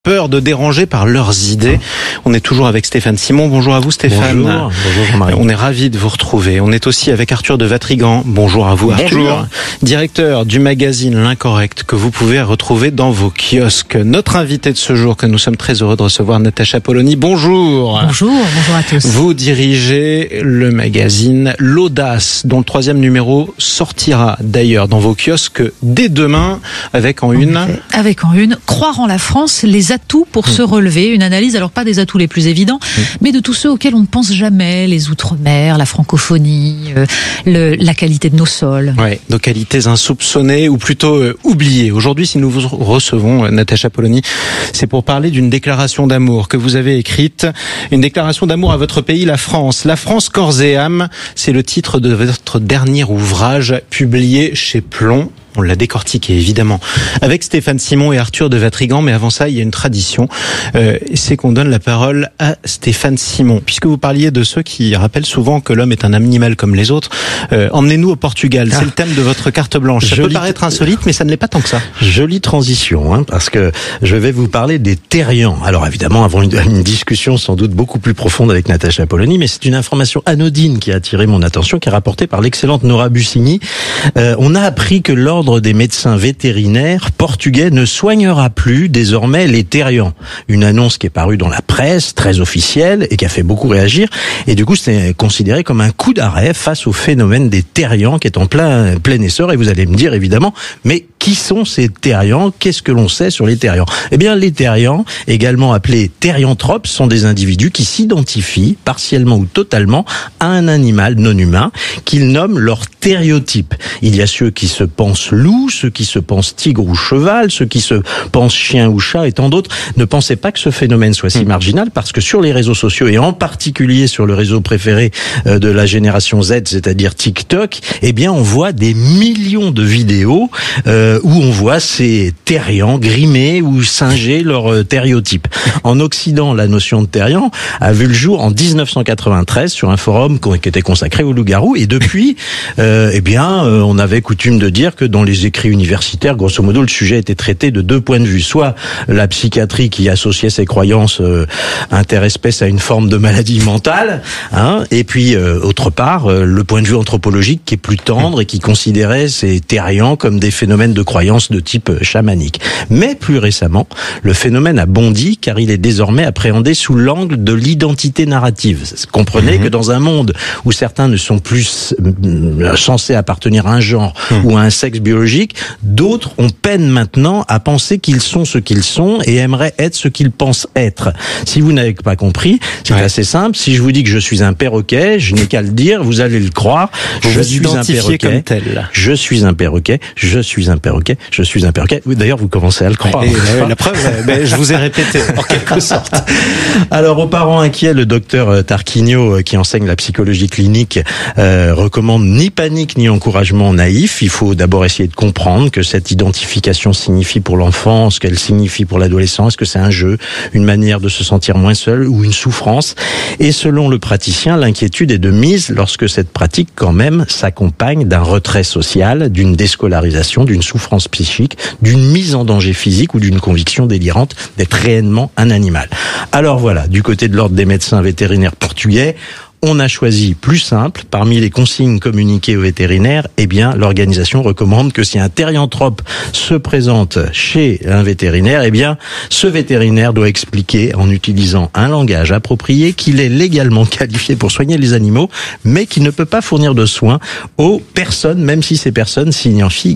peur de déranger par leurs idées. On est toujours avec Stéphane Simon. Bonjour à vous Stéphane. Bonjour Jean-Marie. On est ravis de vous retrouver. On est aussi avec Arthur de Vatrigan. Bonjour à vous Arthur. Bonjour. Directeur du magazine L'Incorrect que vous pouvez retrouver dans vos kiosques. Notre invité de ce jour que nous sommes très heureux de recevoir, Natacha Polony. Bonjour. Bonjour à tous. Vous dirigez le magazine L'Audace, dont le 3e numéro sortira d'ailleurs dans vos kiosques dès demain avec en une, croire en la France, les atouts pour se relever. Une analyse, alors pas des atouts les plus évidents, mais de tous ceux auxquels on ne pense jamais, les outre-mer, la francophonie, la qualité de nos sols. Ouais, nos qualités insoupçonnées ou plutôt oubliées. Aujourd'hui, si nous vous recevons, Natacha Polony, c'est pour parler d'une déclaration d'amour que vous avez écrite. Une déclaration d'amour à votre pays, la France. La France corps et âme, c'est le titre de votre dernier ouvrage publié chez Plomb. On l'a décortiqué, évidemment, avec Stéphane Simon et Arthur de Vatrigan. Mais avant ça, il y a une tradition, c'est qu'on donne la parole à Stéphane Simon. Puisque vous parliez de ceux qui rappellent souvent que l'homme est un animal comme les autres, emmenez-nous au Portugal. C'est le thème de votre carte blanche. Ça peut paraître insolite, mais ça ne l'est pas tant que ça. Jolie transition, parce que je vais vous parler des terriens. Alors évidemment, avant une discussion sans doute beaucoup plus profonde avec Natacha Polony, mais c'est une information anodine qui a attiré mon attention, qui est rapportée par l'excellente Nora Bussigny. On a appris que l'ordre des médecins vétérinaires portugais ne soignera plus désormais les terriens. Une annonce qui est parue dans la presse, très officielle, et qui a fait beaucoup réagir. Et du coup, c'est considéré comme un coup d'arrêt face au phénomène des terriens qui est en plein essor. Et vous allez me dire, évidemment, mais qui sont ces terriens? Qu'est-ce que l'on sait sur les terriens? Eh bien, les terriens, également appelés therianthropes, sont des individus qui s'identifient, partiellement ou totalement, à un animal non humain, qu'ils nomment leur thériotype. Il y a ceux qui se pensent loup, ceux qui se pensent tigre ou cheval, ceux qui se pensent chien ou chat, et tant d'autres. Ne pensez pas que ce phénomène soit si marginal, parce que sur les réseaux sociaux, et en particulier sur le réseau préféré de la génération Z, c'est-à-dire TikTok, eh bien, on voit des millions de vidéos où on voit ces terriens grimer ou singer leur thériotype. En Occident, la notion de terrien a vu le jour en 1993 sur un forum qui était consacré aux loups-garous, et depuis, on avait coutume de dire que dans les écrits universitaires, grosso modo, le sujet était traité de deux points de vue. Soit la psychiatrie qui associait ses croyances interespèces à une forme de maladie mentale, et puis autre part, le point de vue anthropologique qui est plus tendre et qui considérait ces terriens comme des phénomènes de croyances de type chamanique. Mais plus récemment, le phénomène a bondi car il est désormais appréhendé sous l'angle de l'identité narrative. Comprenez que dans un monde où certains ne sont plus censés appartenir à un genre ou à un sexe biologique, d'autres ont peine maintenant à penser qu'ils sont ce qu'ils sont et aimeraient être ce qu'ils pensent être. Si vous n'avez pas compris, c'est assez simple. Si je vous dis que je suis un perroquet, je n'ai qu'à le dire, vous allez le croir. Je suis un perroquet comme tel. Je suis un perroquet. Je suis un perroquet. Je suis un perroquet. D'ailleurs, vous commencez à le croire. La preuve, je vous ai répété en quelque sorte. Alors, aux parents inquiets, le docteur Tarquinio, qui enseigne la psychologie clinique, recommande ni panique ni encouragement naïf. Il faut d'abord essayer de comprendre que cette identification signifie pour l'enfant ce qu'elle signifie pour l'adolescent. Est-ce que c'est un jeu, une manière de se sentir moins seul ou une souffrance? Et selon le praticien, l'inquiétude est de mise lorsque cette pratique quand même s'accompagne d'un retrait social, d'une déscolarisation, d'une souffrance psychique, d'une mise en danger physique ou d'une conviction délirante d'être réellement un animal. Alors voilà, du côté de l'ordre des médecins vétérinaires portugais, on a choisi plus simple. Parmi les consignes communiquées aux vétérinaires, l'organisation recommande que si un therianthrope se présente chez un vétérinaire, ce vétérinaire doit expliquer en utilisant un langage approprié qu'il est légalement qualifié pour soigner les animaux, mais qu'il ne peut pas fournir de soins aux personnes, même si ces personnes s'identifient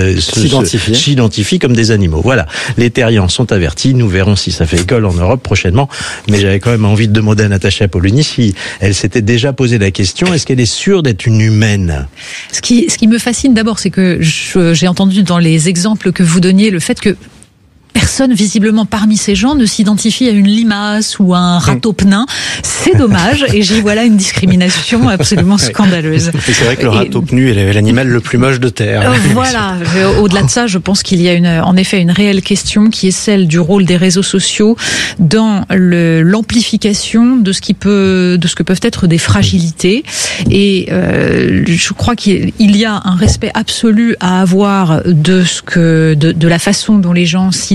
comme des animaux. Voilà. Les terriens sont avertis. Nous verrons si ça fait école en Europe prochainement. Mais j'avais quand même envie de demander à Natacha Polony si elle s'était déjà posé la question, est-ce qu'elle est sûre d'être une humaine? Ce qui me fascine d'abord, c'est que j'ai entendu dans les exemples que vous donniez le fait que personne, visiblement, parmi ces gens ne s'identifie à une limace ou à un râteau-pnain. C'est dommage, et j'y vois là une discrimination absolument scandaleuse. Et c'est vrai que le râteau-pnu est l'animal le plus moche de terre. Voilà. Au-delà de ça, je pense qu'il y a en effet une réelle question qui est celle du rôle des réseaux sociaux dans l'amplification de ce que peuvent être des fragilités. Et je crois qu'il y a un respect absolu à avoir de la façon dont les gens s'identifient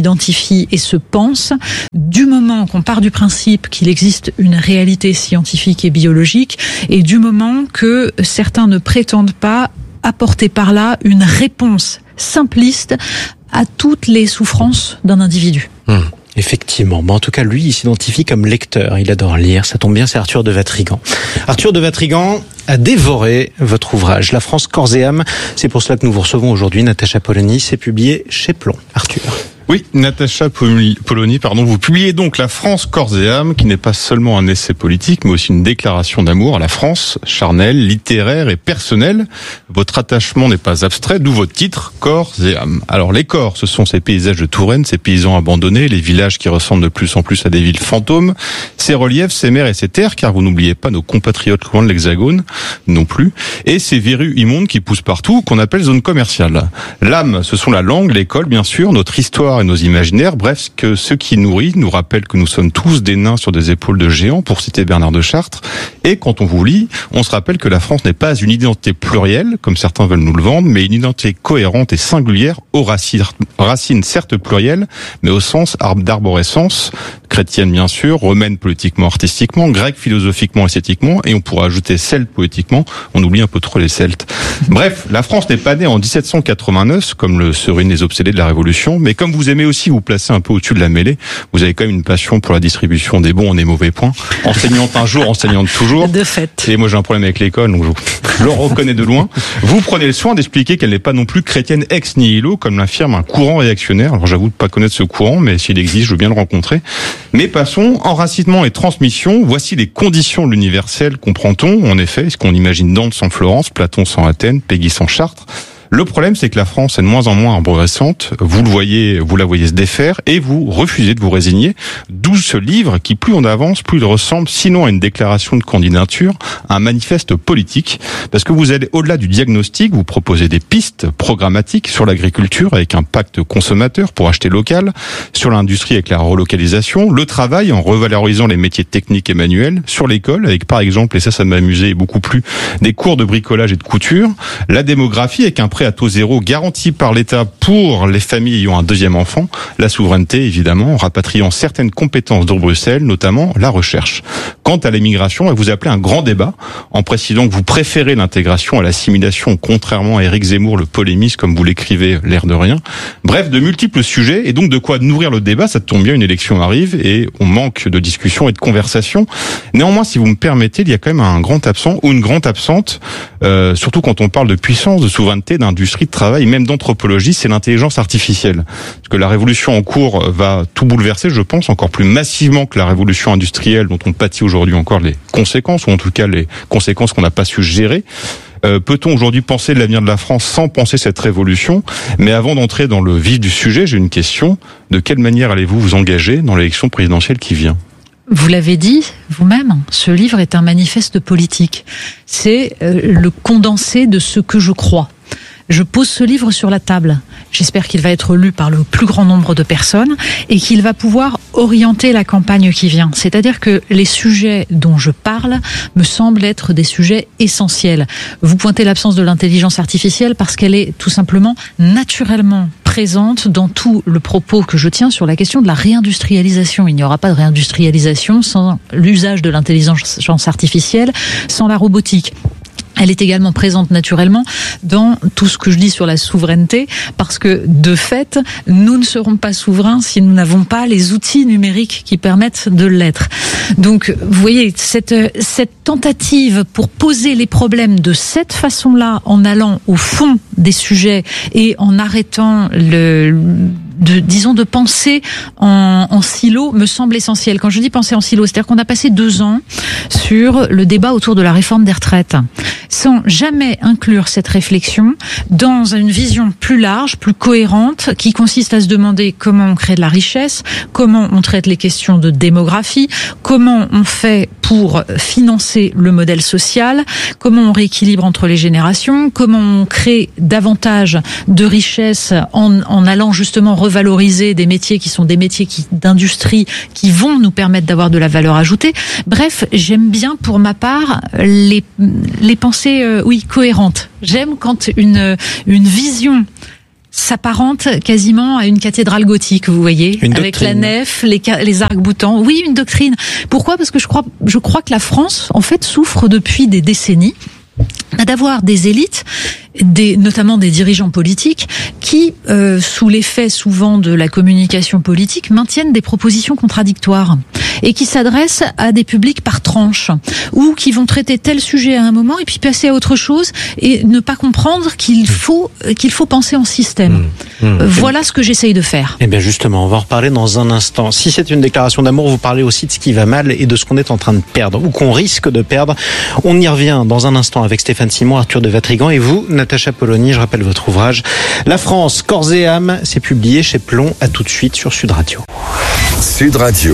s'identifie et se pense, du moment qu'on part du principe qu'il existe une réalité scientifique et biologique, et du moment que certains ne prétendent pas apporter par là une réponse simpliste à toutes les souffrances d'un individu. Effectivement. En tout cas, lui, il s'identifie comme lecteur. Il adore lire. Ça tombe bien, c'est Arthur de Vatrigan. Arthur de Vatrigan a dévoré votre ouvrage, La France corps et âme. C'est pour cela que nous vous recevons aujourd'hui, Natacha Polony. C'est publié chez Plomb. Arthur. Oui, Natacha Polony, vous publiez donc La France corps et âme, qui n'est pas seulement un essai politique, mais aussi une déclaration d'amour à la France, charnelle, littéraire et personnelle. Votre attachement n'est pas abstrait, d'où votre titre, Corps et âme. Alors les corps, ce sont ces paysages de Touraine, ces paysans abandonnés, les villages qui ressemblent de plus en plus à des villes fantômes, ces reliefs, ces mers et ces terres, car vous n'oubliez pas nos compatriotes loin de l'Hexagone, non plus, et ces verrues immondes qui poussent partout, qu'on appelle zone commerciale. L'âme, ce sont la langue, l'école, bien sûr, notre histoire et nos imaginaires, bref, que ce qui nourrit nous rappelle que nous sommes tous des nains sur des épaules de géants, pour citer Bernard de Chartres. Et quand on vous lit, on se rappelle que la France n'est pas une identité plurielle, comme certains veulent nous le vendre, mais une identité cohérente et singulière, aux racines certes plurielles, mais au sens d'arborescence, chrétienne bien sûr, romaine politiquement, artistiquement, grecque philosophiquement, esthétiquement, et on pourra ajouter celte poétiquement, on oublie un peu trop les Celtes. Bref, la France n'est pas née en 1789, comme le seraient les obsédés de la Révolution, mais comme vous aimez aussi vous placer un peu au-dessus de la mêlée, vous avez quand même une passion pour la distribution des bons et des mauvais points. Enseignante un jour, enseignante toujours. De fait. Et moi j'ai un problème avec l'école, donc je le reconnais de loin. Vous prenez le soin d'expliquer qu'elle n'est pas non plus chrétienne ex nihilo, comme l'affirme un courant réactionnaire. Alors j'avoue de pas connaître ce courant, mais s'il existe, je veux bien le rencontrer. Mais passons, enracinement et transmission, voici les conditions de l'universel, comprend-on, en effet, est-ce qu'on imagine Dante sans Florence, Platon sans Athènes, Péguy sans Chartres. Le problème, c'est que la France est de moins en moins arborescente. Vous la voyez se défaire et vous refusez de vous résigner. D'où ce livre qui, plus on avance, plus il ressemble, sinon à une déclaration de candidature, à un manifeste politique. Parce que vous allez au-delà du diagnostic, vous proposez des pistes programmatiques sur l'agriculture avec un pacte consommateur pour acheter local, sur l'industrie avec la relocalisation, le travail en revalorisant les métiers techniques et manuels, sur l'école avec par exemple, et ça m'a amusé beaucoup plus, des cours de bricolage et de couture, la démographie avec un prêt à taux zéro garanti par l'État pour les familles ayant un deuxième enfant, la souveraineté évidemment, en rapatriant certaines compétences de Bruxelles, notamment la recherche. Quant à l'immigration, vous appelez un grand débat, en précisant que vous préférez l'intégration à l'assimilation, contrairement à Éric Zemmour, le polémiste, comme vous l'écrivez, l'air de rien. Bref, de multiples sujets, et donc de quoi nourrir le débat, ça tombe bien, une élection arrive, et on manque de discussion et de conversation. Néanmoins, si vous me permettez, il y a quand même un grand absent, ou une grande absente, surtout quand on parle de puissance, de souveraineté, d'industrie, de travail, même d'anthropologie, c'est l'intelligence artificielle. Parce que la révolution en cours va tout bouleverser, je pense, encore plus massivement que la révolution industrielle dont on pâtit aujourd'hui encore les conséquences, ou en tout cas les conséquences qu'on n'a pas su gérer. Peut-on aujourd'hui penser de l'avenir de la France sans penser cette révolution? Mais avant d'entrer dans le vif du sujet, j'ai une question. De quelle manière allez-vous vous engager dans l'élection présidentielle qui vient? Vous l'avez dit vous-même, ce livre est un manifeste politique. C'est le condensé de ce que je crois. Je pose ce livre sur la table. J'espère qu'il va être lu par le plus grand nombre de personnes et qu'il va pouvoir orienter la campagne qui vient. C'est-à-dire que les sujets dont je parle me semblent être des sujets essentiels. Vous pointez l'absence de l'intelligence artificielle parce qu'elle est tout simplement naturellement présente dans tout le propos que je tiens sur la question de la réindustrialisation. Il n'y aura pas de réindustrialisation sans l'usage de l'intelligence artificielle, sans la robotique. Elle est également présente naturellement dans tout ce que je dis sur la souveraineté, parce que de fait, nous ne serons pas souverains si nous n'avons pas les outils numériques qui permettent de l'être. Donc, vous voyez, cette tentative pour poser les problèmes de cette façon-là, en allant au fond des sujets et en arrêtant de penser en silo me semble essentiel. Quand je dis penser en silo, c'est-à-dire qu'on a passé 2 ans sur le débat autour de la réforme des retraites, sans jamais inclure cette réflexion dans une vision plus large, plus cohérente, qui consiste à se demander comment on crée de la richesse, comment on traite les questions de démographie, comment on fait pour financer le modèle social, comment on rééquilibre entre les générations, comment on crée davantage de richesse en allant justement revaloriser des métiers qui sont des métiers d'industrie qui vont nous permettre d'avoir de la valeur ajoutée. Bref, j'aime bien pour ma part les pensées cohérentes. J'aime quand une vision s'apparente quasiment à une cathédrale gothique, vous voyez, avec la nef, les arcs-boutants. Oui, une doctrine. Pourquoi ? Parce que je crois que la France, en fait, souffre depuis des décennies d'avoir des élites, notamment des dirigeants politiques, qui, sous l'effet souvent de la communication politique, maintiennent des propositions contradictoires et qui s'adressent à des publics par tranche, ou qui vont traiter tel sujet à un moment et puis passer à autre chose et ne pas comprendre qu'il faut penser en système. Voilà ce que j'essaye de faire. Eh bien justement, on va en reparler dans un instant. Si c'est une déclaration d'amour, vous parlez aussi de ce qui va mal et de ce qu'on est en train de perdre, ou qu'on risque de perdre. On y revient dans un instant avec Stéphane Simon, Arthur de Vatrigan et vous, Natacha Polony. Je rappelle votre ouvrage La France, corps et âme, c'est publié chez Plomb. À tout de suite sur Sud Radio. Sud Radio.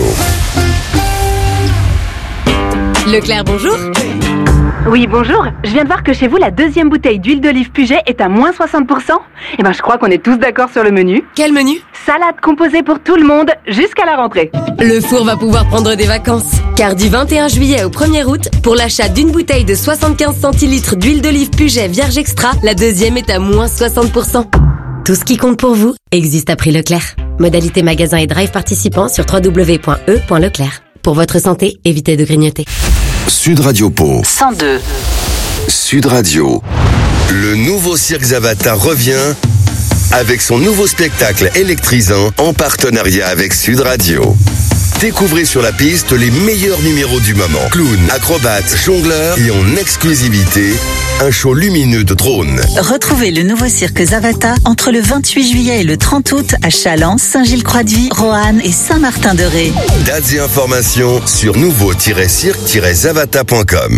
Leclerc, bonjour. Oui, bonjour. Je viens de voir que chez vous, la deuxième bouteille d'huile d'olive Puget est à moins 60%. Eh ben, je crois qu'on est tous d'accord sur le menu. Quel menu ? Salade composée pour tout le monde, jusqu'à la rentrée. Le four va pouvoir prendre des vacances. Car du 21 juillet au 1er août, pour l'achat d'une bouteille de 75 centilitres d'huile d'olive Puget Vierge Extra, la deuxième est à moins 60%. Tout ce qui compte pour vous existe à prix Leclerc. Modalité magasin et drive participants sur www.e.leclerc. Pour votre santé, évitez de grignoter. Sud Radio Pau 102. Sud Radio. Le nouveau Cirque Zavata revient avec son nouveau spectacle électrisant en partenariat avec Sud Radio. Découvrez sur la piste les meilleurs numéros du moment. Clowns, acrobates, jongleurs et en exclusivité, un show lumineux de drones. Retrouvez le nouveau cirque Zavata entre le 28 juillet et le 30 août à Challans, Saint-Gilles-Croix-de-Vie, Roanne et Saint-Martin-de-Ré. Dates et informations sur nouveau-cirque-zavata.com.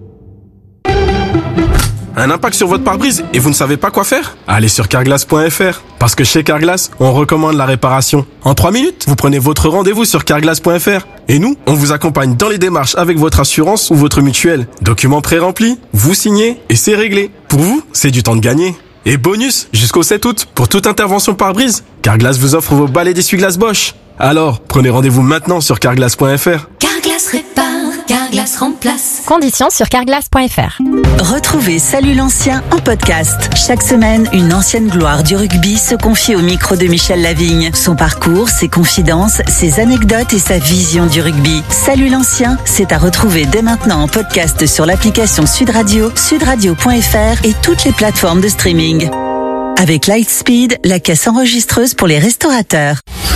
Un impact sur votre pare-brise et vous ne savez pas quoi faire ? Allez sur carglass.fr. Parce que chez Carglass, on recommande la réparation. En 3 minutes, vous prenez votre rendez-vous sur carglass.fr. Et nous, on vous accompagne dans les démarches avec votre assurance ou votre mutuelle. Documents pré-remplis, vous signez et c'est réglé. Pour vous, c'est du temps de gagner. Et bonus, jusqu'au 7 août, pour toute intervention pare-brise, Carglass vous offre vos balais d'essuie-glace Bosch. Alors, prenez rendez-vous maintenant sur carglass.fr. Carglass répare, Carglass remplace. Conditions sur carglass.fr. Retrouvez Salut l'ancien en podcast. Chaque semaine, une ancienne gloire du rugby se confie au micro de Michel Lavigne. Son parcours, ses confidences, ses anecdotes et sa vision du rugby. Salut l'ancien, c'est à retrouver dès maintenant en podcast sur l'application Sud Radio, sudradio.fr et toutes les plateformes de streaming. Avec Lightspeed, la caisse enregistreuse pour les restaurateurs.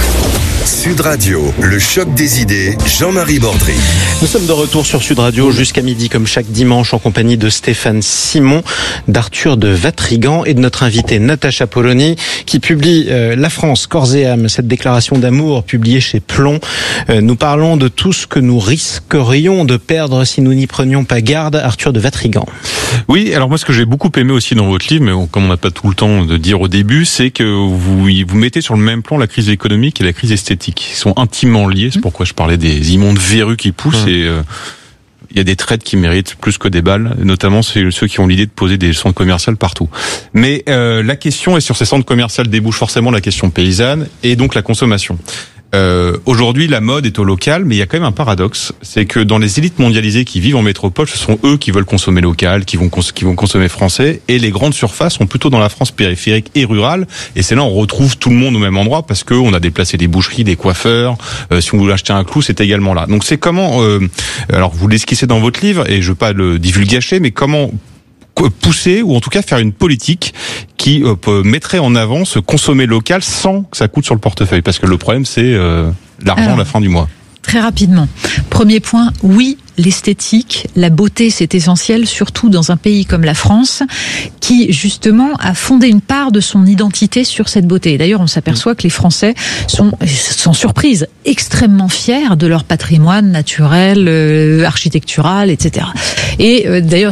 Sud Radio, le choc des idées, Jean-Marie Bordry. Nous sommes de retour sur Sud Radio jusqu'à midi comme chaque dimanche en compagnie de Stéphane Simon, d'Arthur de Vatrigan et de notre invitée Natacha Polony qui publie La France, corps et âme, cette déclaration d'amour publiée chez Plomb. Nous parlons de tout ce que nous risquerions de perdre si nous n'y prenions pas garde. Arthur de Vatrigan. Oui, alors moi ce que j'ai beaucoup aimé aussi dans votre livre, mais comme on n'a pas tout le temps de dire au début, c'est que vous mettez sur le même plan la crise économique et la crise esthétique. Ils sont intimement liés, c'est pourquoi je parlais des immondes verrues qui poussent et il y a des traites qui méritent plus que des balles, notamment ceux qui ont l'idée de poser des centres commerciaux partout. Mais la question est sur ces centres commerciaux débouche forcément la question paysanne et donc la consommation. Aujourd'hui, la mode est au local, mais il y a quand même un paradoxe, c'est que dans les élites mondialisées qui vivent en métropole, ce sont eux qui veulent consommer local, qui vont consommer français, et les grandes surfaces sont plutôt dans la France périphérique et rurale, et c'est là où on retrouve tout le monde au même endroit, parce que on a déplacé des boucheries, des coiffeurs, si on voulait acheter un clou, c'est également là. Donc c'est comment, alors vous l'esquissez dans votre livre, et je veux pas le divulgacher, mais comment pousser ou en tout cas faire une politique qui mettrait en avant ce consommer local sans que ça coûte sur le portefeuille, parce que le problème c'est l'argent à la fin du mois. Très rapidement. Premier point, oui, l'esthétique, la beauté, c'est essentiel, surtout dans un pays comme la France, qui justement a fondé une part de son identité sur cette beauté. D'ailleurs, on s'aperçoit que les Français sont sans surprise extrêmement fiers de leur patrimoine naturel, architectural, etc. Et d'ailleurs,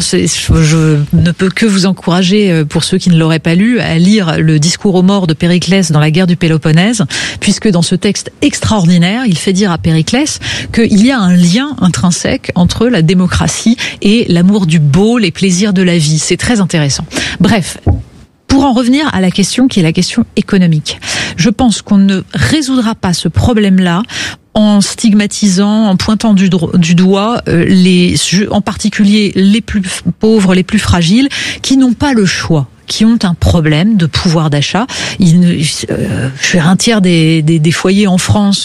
je ne peux que vous encourager, pour ceux qui ne l'auraient pas lu, à lire le discours aux morts de Périclès dans la guerre du Péloponnèse, puisque dans ce texte extraordinaire, il fait dire à Périclès qu'il y a un lien intrinsèque entre la démocratie et l'amour du beau, les plaisirs de la vie. C'est très intéressant. Bref, pour en revenir à la question qui est la question économique, je pense qu'on ne résoudra pas ce problème-là en stigmatisant, en pointant du doigt en particulier les plus pauvres, les plus fragiles, qui n'ont pas le choix, qui ont un problème de pouvoir d'achat. Un tiers des foyers en France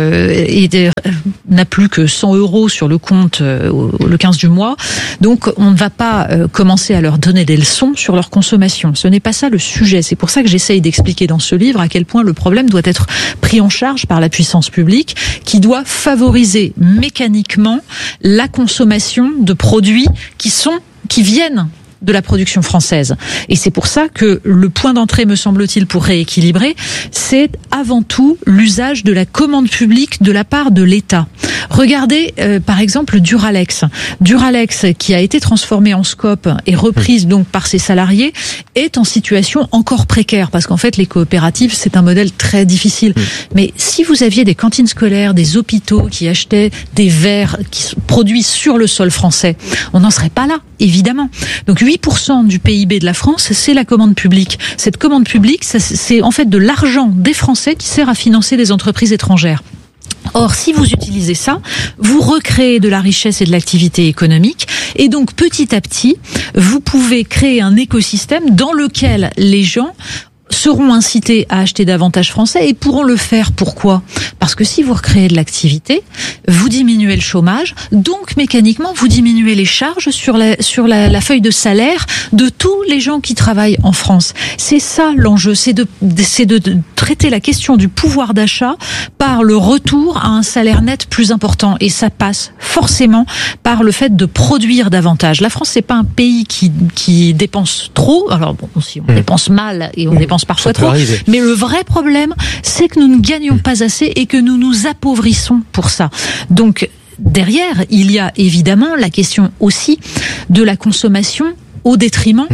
n'a plus que 100 € sur le compte le 15 du mois. Donc, on ne va pas commencer à leur donner des leçons sur leur consommation. Ce n'est pas ça le sujet. C'est pour ça que j'essaye d'expliquer dans ce livre à quel point le problème doit être pris en charge par la puissance publique, qui doit favoriser mécaniquement la consommation de produits qui viennent de la production française. Et c'est pour ça que le point d'entrée, me semble-t-il, pour rééquilibrer, c'est avant tout l'usage de la commande publique de la part de l'État. Regardez, par exemple, Duralex. Duralex, qui a été transformé en Scope et reprise donc par ses salariés, est en situation encore précaire, parce qu'en fait, les coopératives, c'est un modèle très difficile. Mais si vous aviez des cantines scolaires, des hôpitaux qui achetaient des verres qui sont produits sur le sol français, on n'en serait pas là, évidemment. Donc 8% du PIB de la France, c'est la commande publique. Cette commande publique, c'est en fait de l'argent des Français qui sert à financer des entreprises étrangères. Or, si vous utilisez ça, vous recréez de la richesse et de l'activité économique, et donc petit à petit, vous pouvez créer un écosystème dans lequel les gens seront incités à acheter davantage français et pourront le faire. Pourquoi ? Parce que si vous recréez de l'activité, vous diminuez le chômage, donc mécaniquement vous diminuez les charges sur la feuille de salaire de tous les gens qui travaillent en France. C'est ça l'enjeu, c'est de traiter la question du pouvoir d'achat par le retour à un salaire net plus important, et ça passe forcément par le fait de produire davantage. La France, c'est pas un pays qui dépense trop. Alors bon, si on dépense mal et on dépense parfois trop, mais le vrai problème, c'est que nous ne gagnons pas assez et que nous nous appauvrissons pour ça. Donc derrière, il y a évidemment la question aussi de la consommation au détriment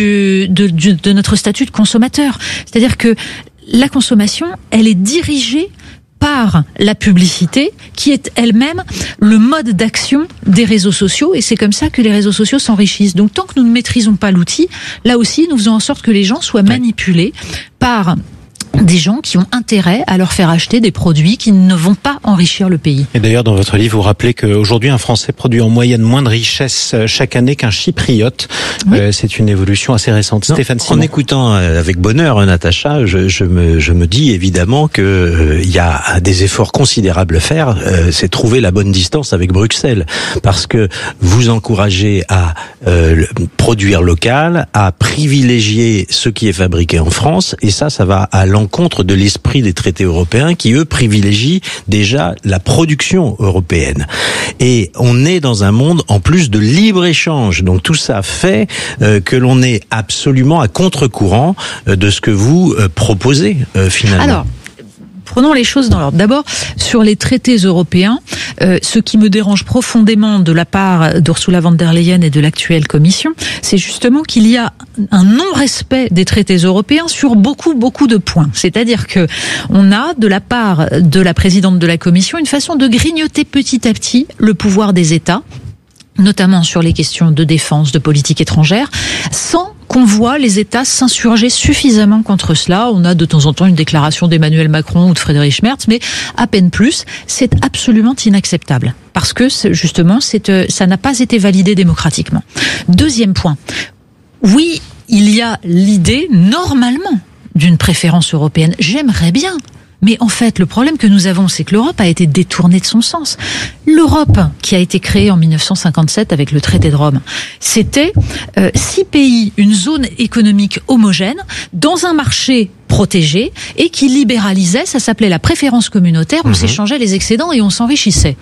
de notre statut de consommateur. C'est-à-dire que la consommation, elle est dirigée par la publicité, qui est elle-même le mode d'action des réseaux sociaux, et c'est comme ça que les réseaux sociaux s'enrichissent. Donc tant que nous ne maîtrisons pas l'outil, là aussi, nous faisons en sorte que les gens soient manipulés par des gens qui ont intérêt à leur faire acheter des produits qui ne vont pas enrichir le pays. Et d'ailleurs, dans votre livre, vous rappelez qu'aujourd'hui, un Français produit en moyenne moins de richesse chaque année qu'un Chypriote. Oui. C'est une évolution assez récente. Non, Stéphane Simon. En écoutant avec bonheur Natacha, je me dis évidemment que il y a des efforts considérables à faire. C'est trouver la bonne distance avec Bruxelles, parce que vous encouragez à produire local, à privilégier ce qui est fabriqué en France, et ça va à l'encontre de l'esprit des traités européens qui, eux, privilégient déjà la production européenne. Et on est dans un monde, en plus, de libre-échange. Donc tout ça fait que l'on est absolument à contre-courant de ce que vous proposez, finalement. Alors, prenons les choses dans l'ordre. D'abord, sur les traités européens, ce qui me dérange profondément de la part d'Ursula von der Leyen et de l'actuelle Commission, c'est justement qu'il y a un non-respect des traités européens sur beaucoup de points. C'est-à-dire que on a, de la part de la présidente de la Commission, une façon de grignoter petit à petit le pouvoir des États, notamment sur les questions de défense, de politique étrangère, sans qu'on voit les États s'insurger suffisamment contre cela. On a de temps en temps une déclaration d'Emmanuel Macron ou de Friedrich Merz, mais à peine plus. C'est absolument inacceptable, parce que justement, ça n'a pas été validé démocratiquement. Deuxième point. Oui, il y a l'idée, normalement, d'une préférence européenne. J'aimerais bien. Mais en fait, le problème que nous avons, c'est que l'Europe a été détournée de son sens. L'Europe, qui a été créée en 1957 avec le traité de Rome, c'était 6 pays, une zone économique homogène, dans un marché protégé et qui libéralisait, ça s'appelait la préférence communautaire, on s'échangeait les excédents et on s'enrichissait.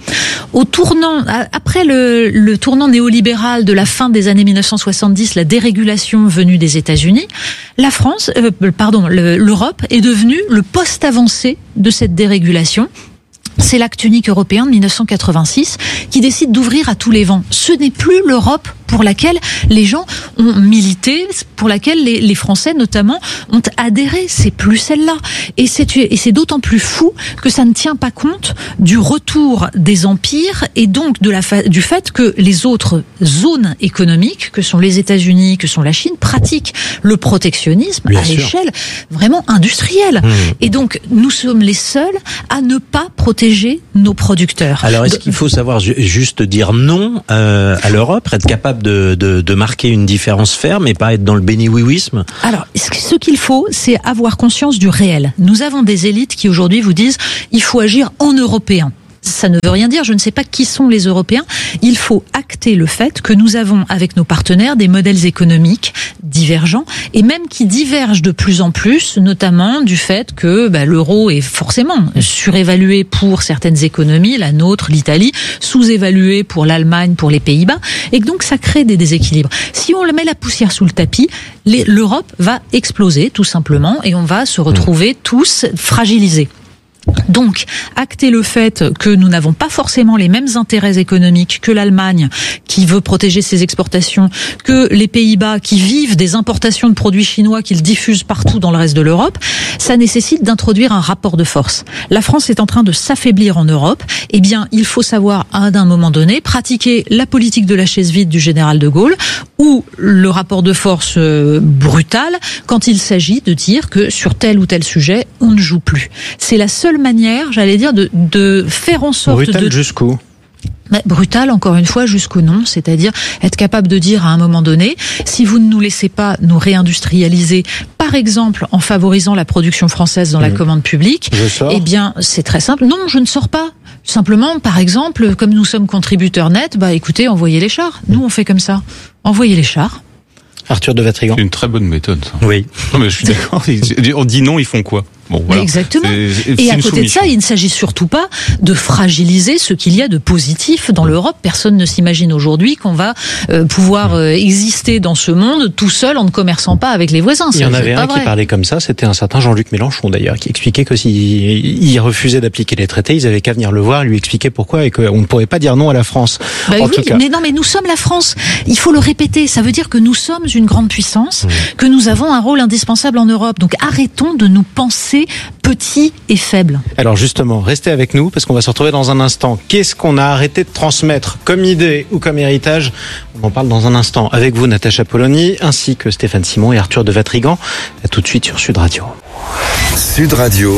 Après le tournant néolibéral de la fin des années 1970, la dérégulation venue des États-Unis, l'Europe est devenue le poste avancé de cette dérégulation. C'est l'acte unique européen de 1986 qui décide d'ouvrir à tous les vents. Ce n'est plus l'Europe pour laquelle les gens ont milité, pour laquelle les Français notamment ont adhéré. C'est plus celle-là. Et c'est d'autant plus fou que ça ne tient pas compte du retour des empires et donc du fait que les autres zones économiques, que sont les États-Unis, que sont la Chine, pratiquent le protectionnisme à l'échelle vraiment industrielle. Et donc nous sommes les seuls à ne pas protéger nos producteurs. Alors est-ce qu'il faut savoir juste dire non à l'Europe, être capable capable de marquer une différence ferme et pas être dans le béni-oui-ouisme? Alors, ce qu'il faut, c'est avoir conscience du réel. Nous avons des élites qui aujourd'hui vous disent il faut agir en européen. Ça ne veut rien dire, je ne sais pas qui sont les Européens. Il faut acter le fait que nous avons avec nos partenaires des modèles économiques divergents et même qui divergent de plus en plus, notamment du fait que l'euro est forcément surévalué pour certaines économies, la nôtre, l'Italie, sous-évalué pour l'Allemagne, pour les Pays-Bas, et que donc ça crée des déséquilibres. Si on met la poussière sous le tapis, l'Europe va exploser tout simplement et on va se retrouver tous fragilisés. Donc, acter le fait que nous n'avons pas forcément les mêmes intérêts économiques que l'Allemagne, qui veut protéger ses exportations, que les Pays-Bas, qui vivent des importations de produits chinois qu'ils diffusent partout dans le reste de l'Europe, ça nécessite d'introduire un rapport de force. La France est en train de s'affaiblir en Europe. Eh bien, il faut savoir, à un moment donné, pratiquer la politique de la chaise vide du général de Gaulle, ou le rapport de force brutal, quand il s'agit de dire que sur tel ou tel sujet, on ne joue plus. C'est la seule manière, j'allais dire, de faire en sorte brutal jusqu'où? Brutal, encore une fois, jusqu'au non, c'est-à-dire être capable de dire à un moment donné, si vous ne nous laissez pas nous réindustrialiser, par exemple en favorisant la production française dans la commande publique, eh bien c'est très simple. Non, je ne sors pas. Simplement, par exemple, comme nous sommes contributeurs nets, écoutez, envoyez les chars. Nous, on fait comme ça. Envoyez les chars. Arthur de Vatrigan. C'est une très bonne méthode, ça. Oui. Non, mais je suis d'accord. On dit non, ils font quoi? Bon, voilà. Exactement. Et à côté de ça, il ne s'agit surtout pas de fragiliser ce qu'il y a de positif dans l'Europe. Personne ne s'imagine aujourd'hui qu'on va pouvoir exister dans ce monde tout seul en ne commerçant pas avec les voisins. Il y en avait un qui parlait comme ça, c'était un certain Jean-Luc Mélenchon d'ailleurs, qui expliquait que s'il refusait d'appliquer les traités, ils avaient qu'à venir le voir, lui expliquer pourquoi et qu'on ne pourrait pas dire non à la France. En tout cas. Mais nous sommes la France. Il faut le répéter. Ça veut dire que nous sommes une grande puissance, que nous avons un rôle indispensable en Europe. Donc arrêtons de nous penser petits et faibles. Alors justement, restez avec nous parce qu'on va se retrouver dans un instant. Qu'est-ce qu'on a arrêté de transmettre comme idée ou comme héritage? On en parle dans un instant avec vous, Natacha Polony, ainsi que Stéphane Simon et Arthur de Vatrigan. À tout de suite sur Sud Radio. Sud Radio.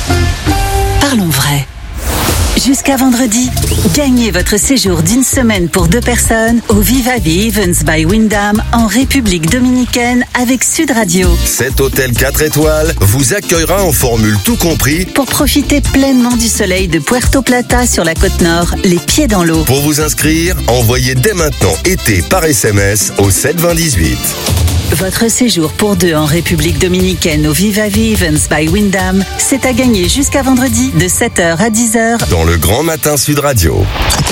Parlons vrai. Jusqu'à vendredi, gagnez votre séjour d'une semaine pour 2 personnes au Viva Events by Wyndham en République Dominicaine avec Sud Radio. Cet hôtel 4 étoiles vous accueillera en formule tout compris pour profiter pleinement du soleil de Puerto Plata sur la côte nord, les pieds dans l'eau. Pour vous inscrire, envoyez dès maintenant été par SMS au 72018. Votre séjour pour 2 en République Dominicaine au Viva Events by Wyndham, c'est à gagner jusqu'à vendredi de 7h à 10h dans le Grand Matin Sud Radio.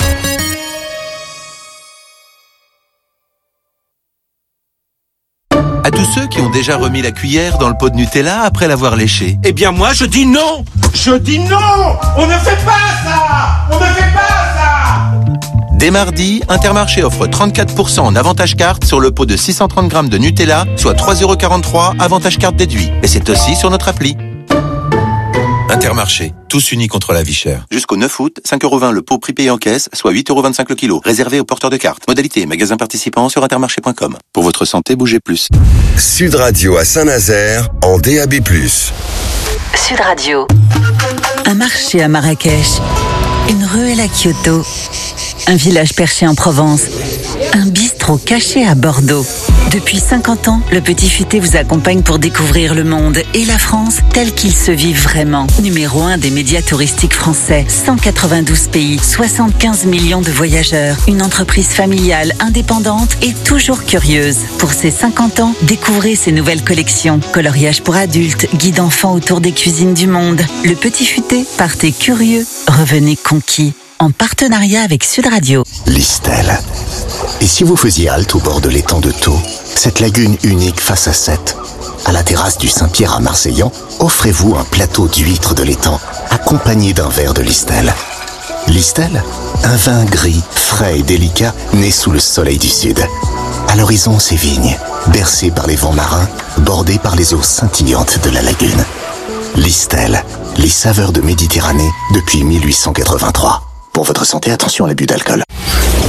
À tous ceux qui ont déjà remis la cuillère dans le pot de Nutella après l'avoir léché. Eh bien moi je dis non. Je dis non. On ne fait pas ça. On ne fait pas ça. Dès mardi, Intermarché offre 34% en avantage carte sur le pot de 630 grammes de Nutella, soit 3,43€ avantage carte déduit. Et c'est aussi sur notre appli. Intermarché, tous unis contre la vie chère. Jusqu'au 9 août, 5,20€ le pot prix payé en caisse, soit 8,25€ le kilo. Réservé aux porteurs de cartes. Modalité magasin participant sur intermarché.com. Pour votre santé, bougez plus. Sud Radio à Saint-Nazaire, en DAB+. Sud Radio. Un marché à Marrakech. Une ruelle à Kyoto. Un village perché en Provence. Un bistrot caché à Bordeaux. Depuis 50 ans, le Petit Futé vous accompagne pour découvrir le monde et la France tel qu'il se vit vraiment. Numéro 1 des médias touristiques français. 192 pays, 75 millions de voyageurs. Une entreprise familiale, indépendante et toujours curieuse. Pour ses 50 ans, découvrez ses nouvelles collections. Coloriage pour adultes, guide enfants autour des cuisines du monde. Le Petit Futé, partez curieux, revenez conquis. En partenariat avec Sud Radio. Listel. Et si vous faisiez halte au bord de l'étang de Thau, cette lagune unique face à Sète, à la terrasse du Saint-Pierre à Marseillan, offrez-vous un plateau d'huîtres de l'étang, accompagné d'un verre de Listel. Listel, un vin gris, frais et délicat, né sous le soleil du sud. À l'horizon, ses vignes, bercées par les vents marins, bordées par les eaux scintillantes de la lagune. Listel, les saveurs de Méditerranée depuis 1883. Pour votre santé, attention à l'abus d'alcool.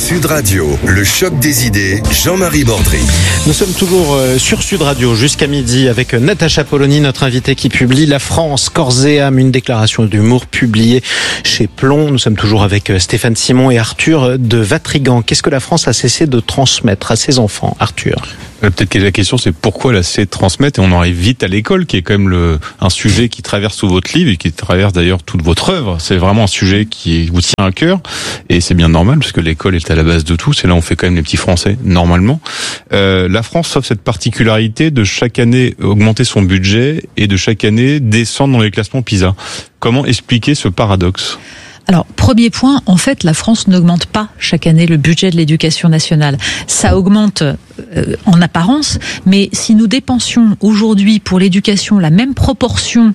Sud Radio, le choc des idées, Jean-Marie Bordry. Nous sommes toujours sur Sud Radio jusqu'à midi avec Natacha Polony, notre invitée qui publie La France, corps et âme, une déclaration d'humour publiée chez Plomb. Nous sommes toujours avec Stéphane Simon et Arthur de Vatrigan. Qu'est-ce que la France a cessé de transmettre à ses enfants, Arthur ? Peut-être que la question c'est pourquoi elle a cessé de transmettre, et on arrive vite à l'école qui est quand même un sujet qui traverse tout votre livre et qui traverse d'ailleurs toute votre œuvre. C'est vraiment un sujet qui vous tient à cœur et c'est bien normal parce que l'école est à la base de tout. C'est là où on fait quand même les petits Français normalement. La France offre cette particularité de chaque année augmenter son budget et de chaque année descendre dans les classements PISA. Comment expliquer ce paradoxe ? Alors, premier point, en fait, la France n'augmente pas chaque année le budget de l'éducation nationale. Ça augmente en apparence, mais si nous dépensions aujourd'hui pour l'éducation la même proportion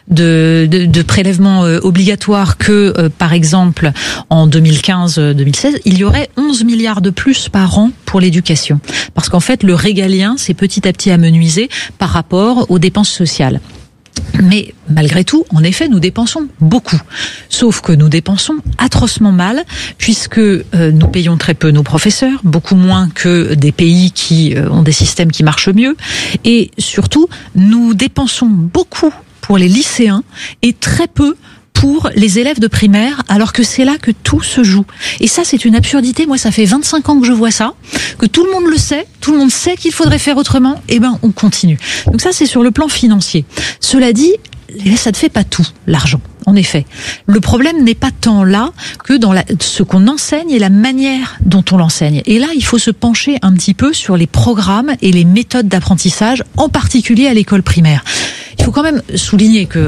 de prélèvements obligatoires que, par exemple, en 2015-2016, il y aurait 11 milliards de plus par an pour l'éducation. Parce qu'en fait, le régalien s'est petit à petit amenuisé par rapport aux dépenses sociales. Mais malgré tout, en effet, nous dépensons beaucoup. Sauf que nous dépensons atrocement mal, puisque nous payons très peu nos professeurs, beaucoup moins que des pays qui ont des systèmes qui marchent mieux. Et surtout, nous dépensons beaucoup pour les lycéens et très peu pour les élèves de primaire, alors que c'est là que tout se joue. Et ça, c'est une absurdité. Moi, ça fait 25 ans que je vois ça, que tout le monde le sait, tout le monde sait qu'il faudrait faire autrement, et ben, on continue. Donc ça, c'est sur le plan financier. Cela dit, ça ne fait pas tout, l'argent. En effet, le problème n'est pas tant là que dans ce qu'on enseigne et la manière dont on l'enseigne. Et là, il faut se pencher un petit peu sur les programmes et les méthodes d'apprentissage, en particulier à l'école primaire. Il faut quand même souligner que,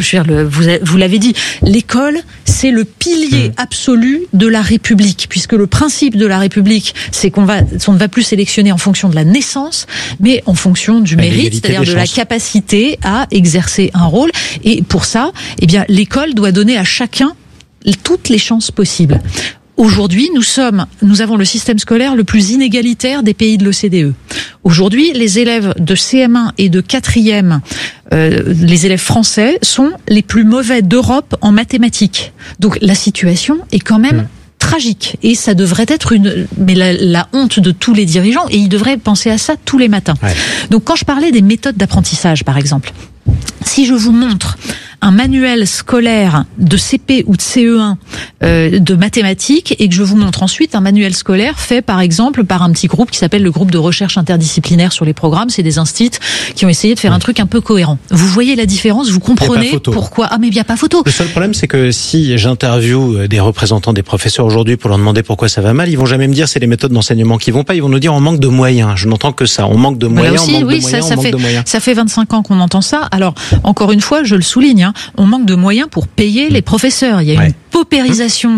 vous l'avez dit, l'école, c'est le pilier absolu de la République, puisque le principe de la République, c'est on ne va plus sélectionner en fonction de la naissance, mais en fonction du mérite, c'est-à-dire de la capacité à exercer un rôle. Et pour ça, eh bien, l'école doit donner à chacun toutes les chances possibles. Aujourd'hui, nous avons le système scolaire le plus inégalitaire des pays de l'OCDE. Aujourd'hui, les élèves de CM1 et de 4e, les élèves français, sont les plus mauvais d'Europe en mathématiques. Donc la situation est quand même tragique. Et ça devrait être la honte de tous les dirigeants, et ils devraient penser à ça tous les matins. Ouais. Donc quand je parlais des méthodes d'apprentissage, par exemple, si je vous montre un manuel scolaire de CP ou de CE1 de mathématiques, et que je vous montre ensuite un manuel scolaire fait par exemple par un petit groupe qui s'appelle le groupe de recherche interdisciplinaire sur les programmes, c'est des instituts qui ont essayé de faire un truc un peu cohérent. Vous voyez la différence, vous comprenez pourquoi. Ah mais il n'y a pas photo. Le seul problème, c'est que si j'interviewe des représentants des professeurs aujourd'hui pour leur demander pourquoi ça va mal, ils vont jamais me dire c'est les méthodes d'enseignement qui vont pas, ils vont nous dire on manque de moyens. Je n'entends que ça, on manque de moyens, aussi, ça fait 25 ans qu'on entend ça. Alors encore une fois, je le souligne, on manque de moyens pour payer les professeurs. Il y a une paupérisation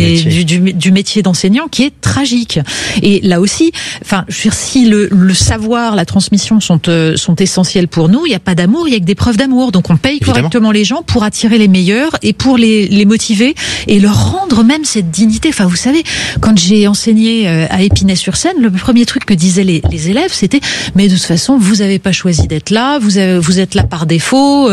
du métier d'enseignant qui est tragique. Et là aussi, enfin, je veux dire, si le savoir, la transmission sont essentiels pour nous, il n'y a pas d'amour, il n'y a que des preuves d'amour. Donc on paye correctement les gens pour attirer les meilleurs et pour les motiver et leur rendre même cette dignité. Enfin, vous savez, quand j'ai enseigné à Épinay-sur-Seine, le premier truc que disaient les élèves, c'était mais de toute façon, vous n'avez pas choisi d'être là, vous êtes là par défaut.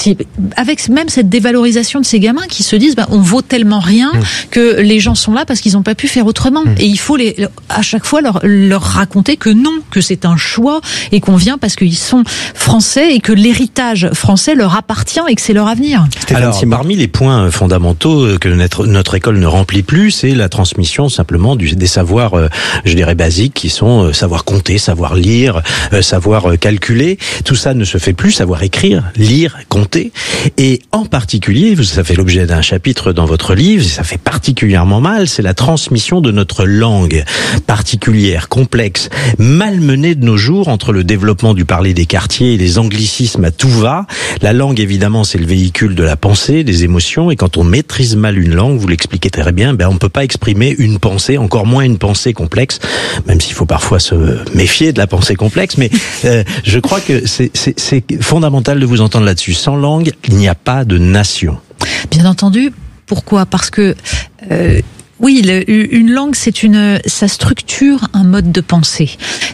Avec même cette dévalorisation de ces gamins qui se disent on vaut tellement rien que les gens sont là parce qu'ils n'ont pas pu faire autrement. Et il faut à chaque fois leur raconter que non, que c'est un choix et qu'on vient parce qu'ils sont français et que l'héritage français leur appartient et que c'est leur avenir. Alors, parmi les points fondamentaux que notre école ne remplit plus, c'est la transmission simplement des savoirs, je dirais, basiques, qui sont savoir compter, savoir lire, savoir calculer. Tout ça ne se fait plus, savoir écrire, lire, compter. Et en particulier, ça fait l'objet d'un chapitre dans votre livre, et ça fait particulièrement mal, c'est la transmission de notre langue particulière, complexe, malmenée de nos jours entre le développement du parler des quartiers et les anglicismes à tout va. La langue, évidemment, c'est le véhicule de la pensée, des émotions, et quand on maîtrise mal une langue, vous l'expliquez très bien, on ne peut pas exprimer une pensée, encore moins une pensée complexe, même s'il faut parfois se méfier de la pensée complexe, mais je crois que c'est fondamental de vous entendre là-dessus. Sans langue, il n'y a pas de nation. Bien entendu. Pourquoi ? Parce que Oui, une langue, ça structure un mode de pensée.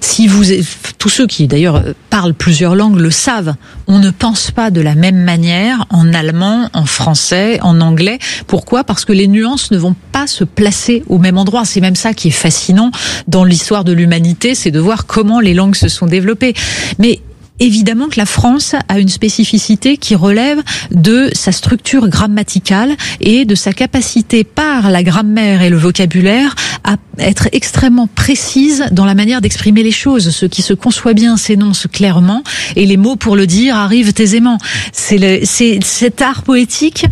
Tous ceux qui d'ailleurs parlent plusieurs langues le savent, on ne pense pas de la même manière en allemand, en français, en anglais. Pourquoi ? Parce que les nuances ne vont pas se placer au même endroit. C'est même ça qui est fascinant dans l'histoire de l'humanité, c'est de voir comment les langues se sont développées. Mais évidemment que la France a une spécificité qui relève de sa structure grammaticale et de sa capacité par la grammaire et le vocabulaire à être extrêmement précise dans la manière d'exprimer les choses. Ce qui se conçoit bien s'énonce clairement et les mots pour le dire arrivent aisément. C'est cet art poétique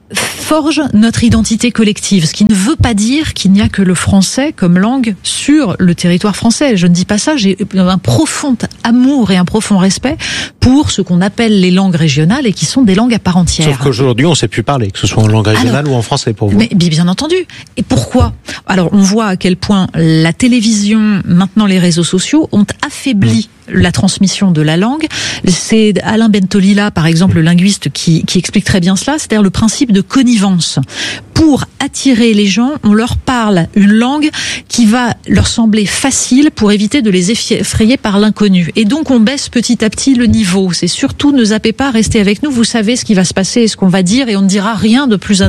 forge notre identité collective, ce qui ne veut pas dire qu'il n'y a que le français comme langue sur le territoire français. Je ne dis pas ça, j'ai un profond amour et un profond respect pour ce qu'on appelle les langues régionales et qui sont des langues à part entière. Sauf qu'aujourd'hui, on ne sait plus parler, que ce soit en langue régionale ou en français pour vous. Mais bien entendu. Et pourquoi ? Alors, on voit à quel point la télévision, maintenant les réseaux sociaux, ont affaibli la transmission de la langue. C'est Alain Bentolila, par exemple, le linguiste, qui explique très bien cela, c'est-à-dire le principe de connivence. Pour attirer les gens, on leur parle une langue qui va leur sembler facile pour éviter de les effrayer par l'inconnu. Et donc, on baisse petit à petit le niveau. C'est surtout, ne zappez pas, restez avec nous, vous savez ce qui va se passer et ce qu'on va dire, et on ne dira rien de plus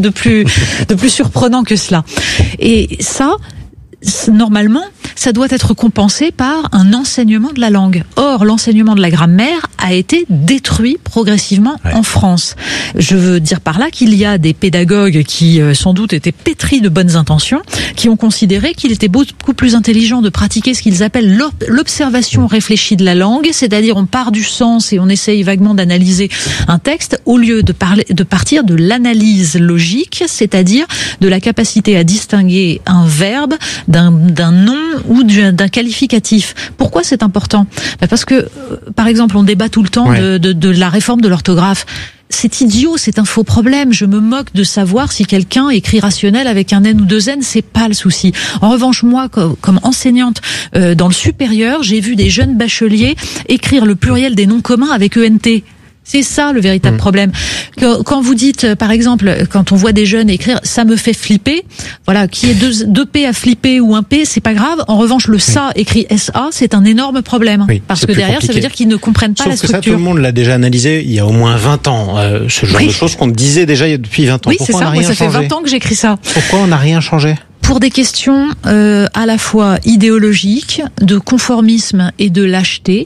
surprenant que cela. Et ça, normalement, ça doit être compensé par un enseignement de la langue. Or, l'enseignement de la grammaire a été détruit progressivement en France. Je veux dire par là qu'il y a des pédagogues qui, sans doute, étaient pétris de bonnes intentions, qui ont considéré qu'il était beaucoup plus intelligent de pratiquer ce qu'ils appellent l'observation réfléchie de la langue, c'est-à-dire on part du sens et on essaye vaguement d'analyser un texte, au lieu de partir de l'analyse logique, c'est-à-dire de la capacité à distinguer un verbe d'un nom ou d'un qualificatif. Pourquoi c'est important ? Parce que, par exemple, on débat tout le temps de la réforme de l'orthographe. C'est idiot, c'est un faux problème. Je me moque de savoir si quelqu'un écrit rationnel avec un N ou deux N, c'est pas le souci. En revanche, moi, comme enseignante dans le supérieur, j'ai vu des jeunes bacheliers écrire le pluriel des noms communs avec ENT. C'est ça le véritable problème. Quand vous dites, par exemple, quand on voit des jeunes écrire « ça me fait flipper », voilà, qu'il y ait deux P à flipper ou un P, c'est pas grave. En revanche, le ça écrit SA, c'est un énorme problème. Parce que derrière, ça veut dire qu'ils ne comprennent pas la structure. Sauf que ça, tout le monde l'a déjà analysé il y a au moins 20 ans. Ce genre de choses qu'on disait déjà depuis 20 ans. Oui, c'est ça. Moi, ça fait 20 ans que j'écris ça. Pourquoi on n'a rien changé ? Pour des questions à la fois idéologiques, de conformisme et de lâcheté,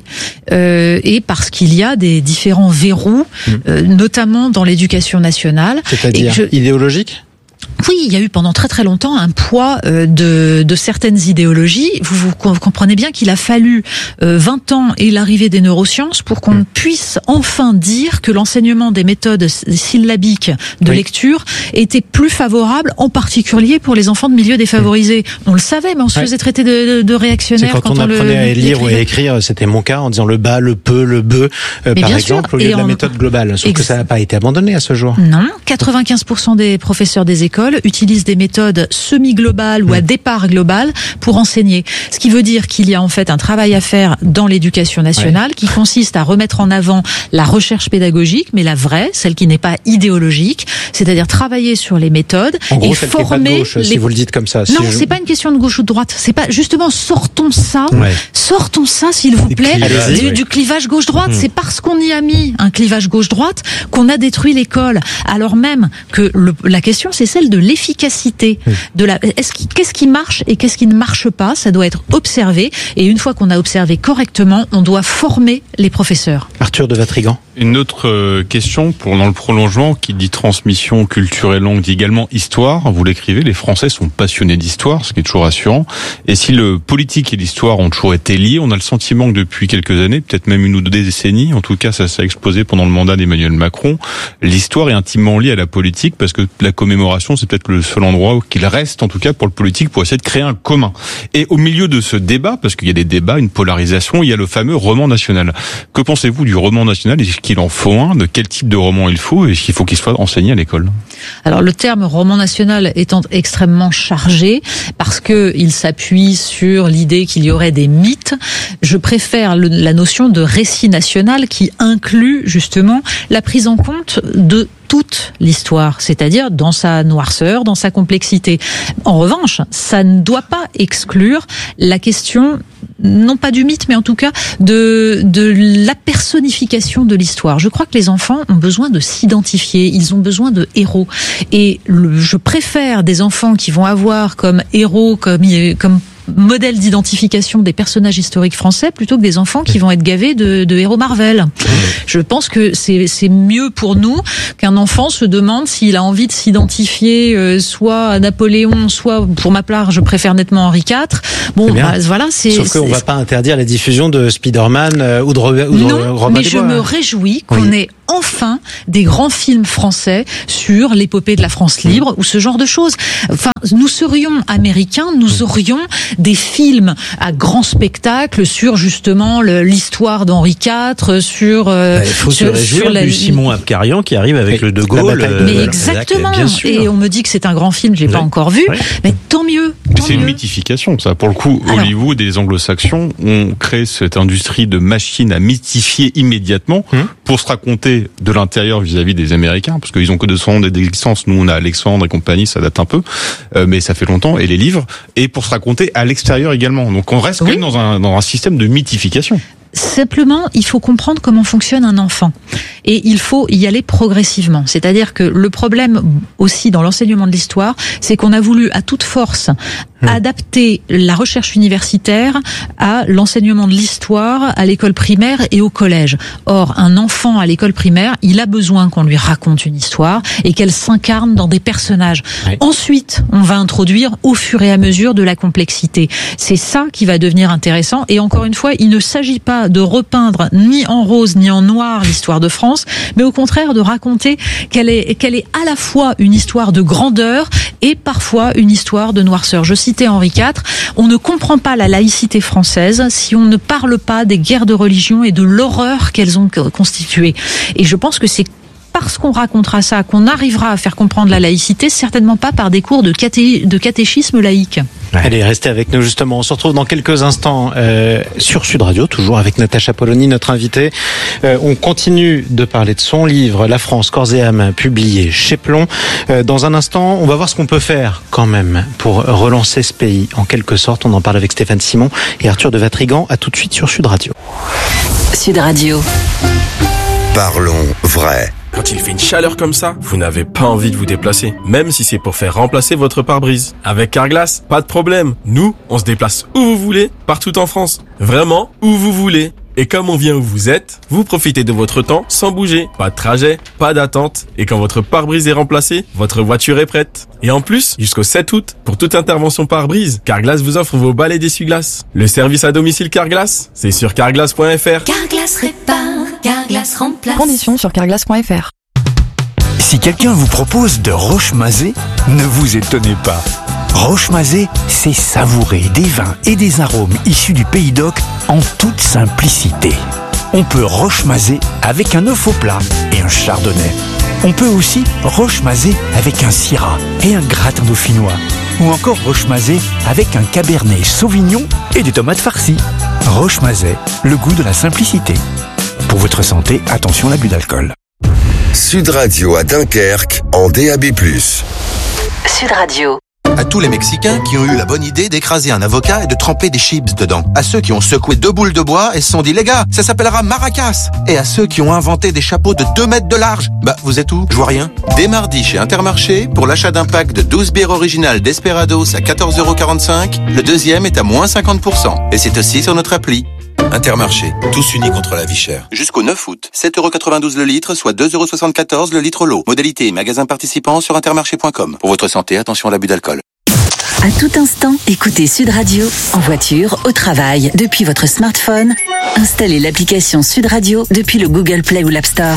et parce qu'il y a des différents verrous, notamment dans l'éducation nationale. C'est-à-dire idéologique ? Oui, il y a eu pendant très très longtemps un poids de certaines idéologies. Vous comprenez bien qu'il a fallu 20 ans et l'arrivée des neurosciences pour qu'on puisse enfin dire que l'enseignement des méthodes syllabiques de lecture était plus favorable, en particulier pour les enfants de milieux défavorisés. On le savait, mais on se faisait traiter de réactionnaires quand on apprenait à lire ou à écrire. C'était mon cas, en disant le bas, le peu, le be, par exemple, au lieu de la méthode globale. Sauf que ça n'a pas été abandonné à ce jour. Non, 95% des professeurs des écoles utilisent des méthodes semi-globales ou à départ global pour enseigner. Ce qui veut dire qu'il y a en fait un travail à faire dans l'éducation nationale qui consiste à remettre en avant la recherche pédagogique, mais la vraie, celle qui n'est pas idéologique, c'est-à-dire travailler sur les méthodes en gros, et former. Qui est pas de gauche, si vous le dites comme ça. Non, c'est pas une question de gauche ou de droite. C'est pas justement sortons ça, s'il vous plaît, du clivage gauche-droite. C'est parce qu'on y a mis un clivage gauche-droite qu'on a détruit l'école. Alors même que la question, c'est celle de l'efficacité de la. Qu'est-ce qui marche et qu'est-ce qui ne marche pas ? Ça doit être observé. Et une fois qu'on a observé correctement, on doit former les professeurs. Arthur de Vatrigan. Une autre question dans le prolongement qui dit transmission, culture et langue, dit également histoire. Vous l'écrivez, les Français sont passionnés d'histoire, ce qui est toujours rassurant. Et si le politique et l'histoire ont toujours été liés, on a le sentiment que depuis quelques années, peut-être même une ou deux décennies, en tout cas ça s'est explosé pendant le mandat d'Emmanuel Macron, l'histoire est intimement liée à la politique parce que la commémoration, c'est peut-être le seul endroit qu'il reste, en tout cas pour le politique, pour essayer de créer un commun. Et au milieu de ce débat, parce qu'il y a des débats, une polarisation, il y a le fameux roman national. Que pensez-vous du roman national ? Est-ce qu'il en faut un ? De quel type de roman il faut ? Est-ce qu'il faut qu'il soit enseigné à l'école ? Alors le terme roman national étant extrêmement chargé, parce que il s'appuie sur l'idée qu'il y aurait des mythes, je préfère la notion de récit national qui inclut justement la prise en compte de toute l'histoire, c'est-à-dire dans sa noirceur, dans sa complexité. En revanche, ça ne doit pas exclure la question, non pas du mythe, mais en tout cas de la personnification de l'histoire. Je crois que les enfants ont besoin de s'identifier, ils ont besoin de héros. Et je préfère des enfants qui vont avoir comme héros, comme modèle d'identification des personnages historiques français plutôt que des enfants qui vont être gavés de héros Marvel. Je pense que c'est mieux pour nous qu'un enfant se demande s'il a envie de s'identifier soit à Napoléon, soit pour ma part je préfère nettement Henri IV. Bon, voilà, Sauf qu'on va pas interdire la diffusion de Spider-Man ou de Robin des Bois. Non, mais je me réjouis qu'on ait enfin des grands films français sur l'épopée de la France libre ou ce genre de choses. Enfin, nous serions américains, nous aurions des films à grand spectacle sur justement l'histoire d'Henri IV, sur il faut se réjouir du Simon Abkarian qui arrive avec le De Gaulle. Mais exactement. Et on me dit que c'est un grand film, je l'ai pas encore vu, mais tant mieux. C'est une mythification, ça. Pour le coup, Hollywood et les Anglo-Saxons ont créé cette industrie de machines à mythifier immédiatement pour se raconter de l'intérieur vis-à-vis des Américains, parce qu'ils ont que 200 ans d'existence. Nous, on a Alexandre et compagnie, ça date un peu, mais ça fait longtemps. Et les livres, et pour se raconter à l'extérieur également. Donc on reste quand même dans un système de mythification. Simplement, il faut comprendre comment fonctionne un enfant. Et il faut y aller progressivement. C'est-à-dire que le problème aussi dans l'enseignement de l'histoire, c'est qu'on a voulu à toute force adapter la recherche universitaire à l'enseignement de l'histoire à l'école primaire et au collège. Or, un enfant à l'école primaire, il a besoin qu'on lui raconte une histoire et qu'elle s'incarne dans des personnages. Oui. Ensuite, on va introduire au fur et à mesure de la complexité. C'est ça qui va devenir intéressant. Et encore une fois, il ne s'agit pas de repeindre ni en rose ni en noir l'histoire de France, mais au contraire de raconter qu'elle est à la fois une histoire de grandeur et parfois une histoire de noirceur. Je citais Henri IV, on ne comprend pas la laïcité française si on ne parle pas des guerres de religion et de l'horreur qu'elles ont constituées. Et je pense que c'est parce qu'on racontera ça qu'on arrivera à faire comprendre la laïcité, certainement pas par des cours de catéchisme laïque. Allez, restez avec nous justement. On se retrouve dans quelques instants sur Sud Radio, toujours avec Natacha Polony, notre invitée. On continue de parler de son livre, La France, corps et âme, publié chez Plon. Dans un instant, on va voir ce qu'on peut faire quand même pour relancer ce pays. En quelque sorte, on en parle avec Stéphane Simon et Arthur de Vatrigan. À tout de suite sur Sud Radio. Sud Radio. Parlons vrai. Quand il fait une chaleur comme ça, vous n'avez pas envie de vous déplacer, même si c'est pour faire remplacer votre pare-brise. Avec Carglass, pas de problème. Nous, on se déplace où vous voulez, partout en France. Vraiment, où vous voulez. Et comme on vient où vous êtes, vous profitez de votre temps sans bouger. Pas de trajet, pas d'attente. Et quand votre pare-brise est remplacé, votre voiture est prête. Et en plus, jusqu'au 7 août, pour toute intervention pare-brise, Carglass vous offre vos balais d'essuie-glace. Le service à domicile Carglass, c'est sur carglass.fr. Carglass répare, Carglass remplace. Conditions sur carglass.fr. Si quelqu'un vous propose de roche-mazé, ne vous étonnez pas. Roche-mazé, c'est savourer des vins et des arômes issus du Pays d'Oc en toute simplicité. On peut roche-mazé avec un œuf au plat et un chardonnay. On peut aussi roche-mazé avec un syrah et un gratin dauphinois. Ou encore roche-mazé avec un cabernet sauvignon et des tomates farcies. Roche-mazé, le goût de la simplicité. Pour votre santé, attention à l'abus d'alcool. Sud Radio à Dunkerque en DAB+. Sud Radio. À tous les Mexicains qui ont eu la bonne idée d'écraser un avocat et de tremper des chips dedans. À ceux qui ont secoué 2 boules de bois et se sont dit, les gars, ça s'appellera maracas. Et à ceux qui ont inventé des chapeaux de 2 mètres de large. Bah, vous êtes où? Je vois rien. Dès mardi chez Intermarché, pour l'achat d'un pack de 12 bières originales Desperados à 14,45 €, le deuxième est à moins 50%. Et c'est aussi sur notre appli. Intermarché, tous unis contre la vie chère. Jusqu'au 9 août, 7,92 € le litre, soit 2,74 € le litre l'eau. Modalité et magasin participant sur intermarché.com. Pour votre santé, attention à l'abus d'alcool. À tout instant, écoutez Sud Radio, en voiture, au travail, depuis votre smartphone. Installez l'application Sud Radio depuis le Google Play ou l'App Store.